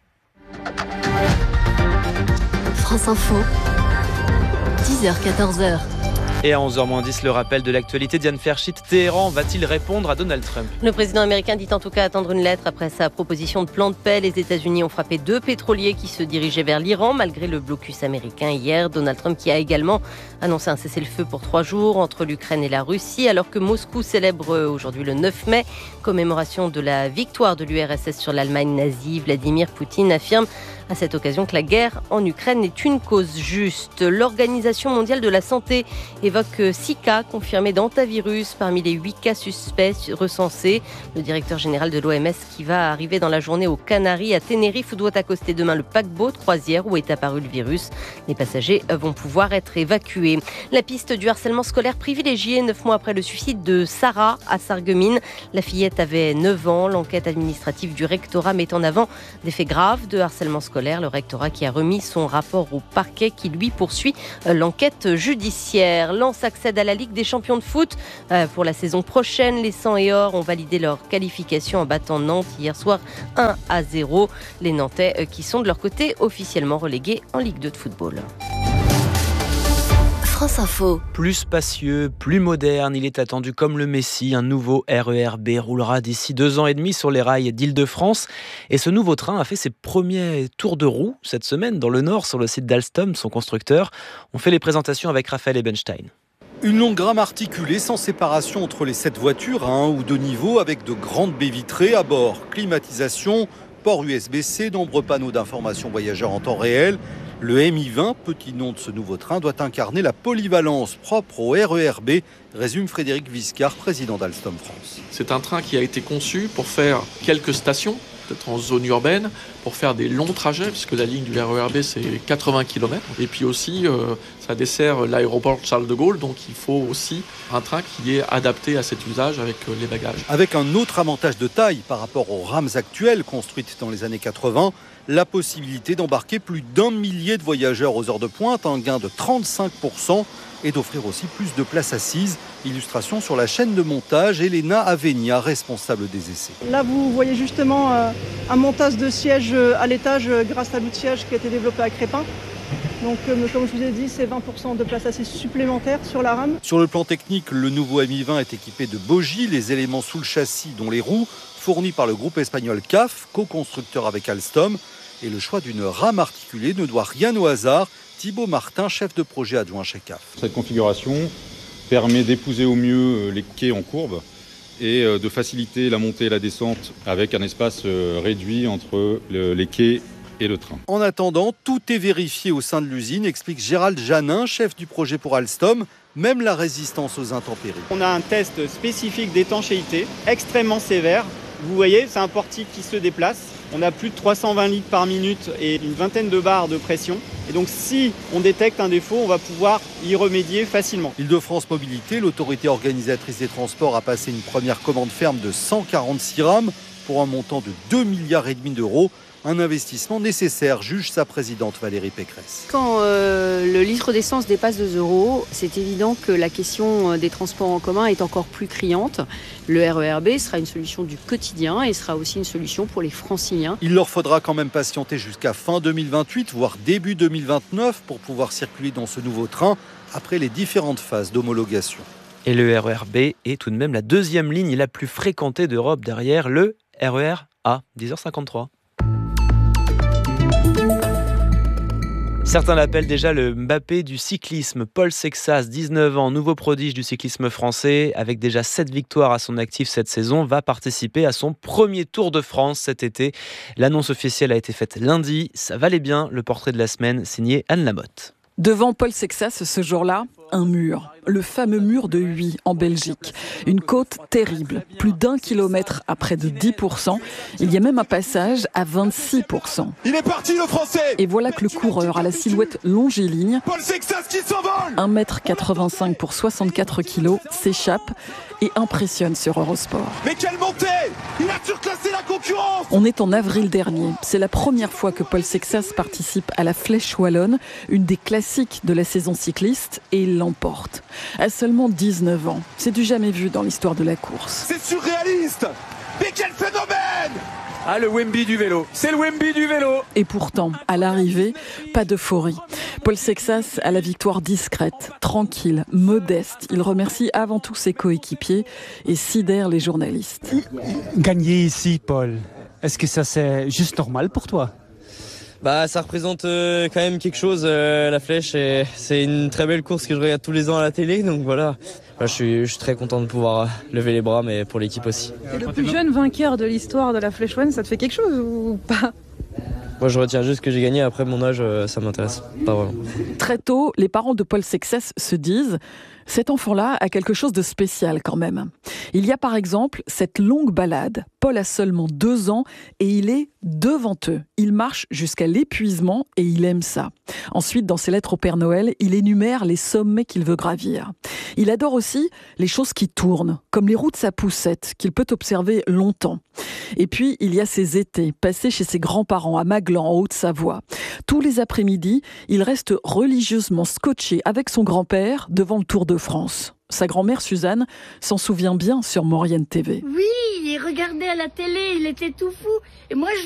France Info, dix heures quatorze heures. Et à onze heures moins dix, le rappel de l'actualité. Diane Ferchit, Téhéran va-t-il répondre à Donald Trump? Le président américain dit en tout cas attendre une lettre après sa proposition de plan de paix. Les États-Unis ont frappé deux pétroliers qui se dirigeaient vers l'Iran malgré le blocus américain hier. Donald Trump qui a également annoncé un cessez-le-feu pour trois jours entre l'Ukraine et la Russie, alors que Moscou célèbre aujourd'hui le neuf mai, commémoration de la victoire de l'U R S S sur l'Allemagne nazie. Vladimir Poutine affirme à cette occasion que la guerre en Ukraine est une cause juste. L'Organisation mondiale de la santé et évoque six cas confirmés d'hantavirus parmi les huit cas suspects recensés. Le directeur général de l'O M S qui va arriver dans la journée aux Canaries, à Tenerife, où doit accoster demain le paquebot de croisière où est apparu le virus. Les passagers vont pouvoir être évacués. La piste du harcèlement scolaire privilégiée neuf mois après le suicide de Sarah à Sarreguemines. La fillette avait neuf ans. L'enquête administrative du rectorat met en avant des faits graves de harcèlement scolaire. Le rectorat qui a remis son rapport au parquet qui lui poursuit l'enquête judiciaire. Lens accède à la Ligue des champions de foot pour la saison prochaine. Les Sang et Or ont validé leur qualification en battant Nantes hier soir un à zéro. Les Nantais qui sont de leur côté officiellement relégués en Ligue deux de football. France Info. Plus spacieux, plus moderne, il est attendu comme le Messie. Un nouveau R E R B roulera d'ici deux ans et demi sur les rails d'Île-de-France. Et ce nouveau train a fait ses premiers tours de roue cette semaine dans le Nord sur le site d'Alstom, son constructeur. On fait les présentations avec Raphaël Ebenstein. Une longue rame articulée sans séparation entre les sept voitures à un ou deux niveaux avec de grandes baies vitrées à bord. Climatisation, port U S B C, nombreux panneaux d'information voyageurs en temps réel. Le M I vingt, petit nom de ce nouveau train, doit incarner la polyvalence propre au R E R B, résume Frédéric Viscard, président d'Alstom France. C'est un train qui a été conçu pour faire quelques stations, peut-être en zone urbaine, pour faire des longs trajets, puisque la ligne du R E R B c'est quatre-vingts kilomètres. Et puis aussi, euh, ça dessert l'aéroport Charles de Gaulle, donc il faut aussi un train qui est adapté à cet usage avec euh, les bagages. Avec un autre avantage de taille par rapport aux rames actuelles construites dans les années quatre-vingts, la possibilité d'embarquer plus d'un millier de voyageurs aux heures de pointe, un gain de trente-cinq pour cent, et d'offrir aussi plus de places assises. Illustration sur la chaîne de montage, Elena Avenia, responsable des essais. Là, vous voyez justement euh, un montage de sièges à l'étage euh, grâce à l'outil de siège qui a été développé à Crépin. Donc, euh, comme je vous ai dit, c'est vingt pour cent de places assises supplémentaires sur la rame. Sur le plan technique, le nouveau M I vingt est équipé de bogies, les éléments sous le châssis, dont les roues, fournis par le groupe espagnol C A F, co-constructeur avec Alstom. Et le choix d'une rame articulée ne doit rien au hasard. Thibaut Martin, chef de projet adjoint chez C A F. Cette configuration permet d'épouser au mieux les quais en courbe et de faciliter la montée et la descente avec un espace réduit entre les quais et le train. En attendant, tout est vérifié au sein de l'usine, explique Gérald Janin, chef du projet pour Alstom, même la résistance aux intempéries. On a un test spécifique d'étanchéité, extrêmement sévère. Vous voyez, c'est un portique qui se déplace. On a plus de trois cent vingt litres par minute et une vingtaine de bars de pression. Et donc si on détecte un défaut, on va pouvoir y remédier facilement. Île-de-France Mobilité, l'autorité organisatrice des transports, a passé une première commande ferme de cent quarante-six rames pour un montant de deux milliards et demi d'euros. Un investissement nécessaire, juge sa présidente Valérie Pécresse. Quand euh, le litre d'essence dépasse deux euros, c'est évident que la question des transports en commun est encore plus criante. Le R E R B sera une solution du quotidien et sera aussi une solution pour les franciliens. Il leur faudra quand même patienter jusqu'à fin deux mille vingt-huit, voire début deux mille vingt-neuf, pour pouvoir circuler dans ce nouveau train après les différentes phases d'homologation. Et le R E R B est tout de même la deuxième ligne la plus fréquentée d'Europe derrière le R E R A. dix heures cinquante-trois. Certains l'appellent déjà le Mbappé du cyclisme. Paul Sexas, dix-neuf ans, nouveau prodige du cyclisme français, avec déjà sept victoires à son actif cette saison, va participer à son premier Tour de France cet été. L'annonce officielle a été faite lundi. Ça valait bien, le portrait de la semaine, signé Anne Lamotte. Devant Paul Sexas, ce jour-là, un mur. Le fameux mur de Huy, en Belgique. Une côte terrible. Plus d'un kilomètre à près de dix pour cent. Il y a même un passage à vingt-six pour cent. Il est parti, le Français! Et voilà que le coureur à la silhouette longiligne, Paul Sexas qui s'envole! un mètre quatre-vingt-cinq pour soixante-quatre kilos, s'échappe et impressionne sur Eurosport. Mais quelle montée! Il a surclassé la concurrence! On est en avril dernier. C'est la première fois que Paul Sexas participe à la Flèche Wallonne, une des classiques de la saison cycliste, et il l'emporte. À seulement dix-neuf ans. C'est du jamais vu dans l'histoire de la course. C'est surréaliste! Mais quel phénomène! Ah, le Wemby du vélo. C'est le Wemby du vélo. Et pourtant, à l'arrivée, pas d'euphorie. Paul Sexas a la victoire discrète, tranquille, modeste. Il remercie avant tout ses coéquipiers et sidère les journalistes. Gagner ici, Paul, est-ce que ça c'est juste normal pour toi ? Bah, ça représente euh, quand même quelque chose, euh, la Flèche. Et c'est une très belle course que je regarde tous les ans à la télé, donc voilà. Bah, je, suis, je suis très content de pouvoir euh, lever les bras, mais pour l'équipe aussi. C'est le plus jeune vainqueur de l'histoire de la Flèche Wallonne, ça te fait quelque chose ou pas ? Moi, je retiens juste que j'ai gagné. Après, mon âge, euh, ça m'intéresse pas vraiment. Très tôt, les parents de Paul Sexas se disent Cet enfant-là a quelque chose de spécial quand même. Il y a par exemple cette longue balade. Paul a seulement deux ans et il est devant eux. Il marche jusqu'à l'épuisement et il aime ça. Ensuite, dans ses lettres au Père Noël, il énumère les sommets qu'il veut gravir. Il adore aussi les choses qui tournent, comme les roues de sa poussette, qu'il peut observer longtemps. Et puis, il y a ses étés, passés chez ses grands-parents à Maglan, en Haute-Savoie. Tous les après-midi, il reste religieusement scotché avec son grand-père devant le Tour de France. Sa grand-mère Suzanne s'en souvient bien sur Maurienne T V. Oui, il regardait à la télé, il était tout fou. Et moi, je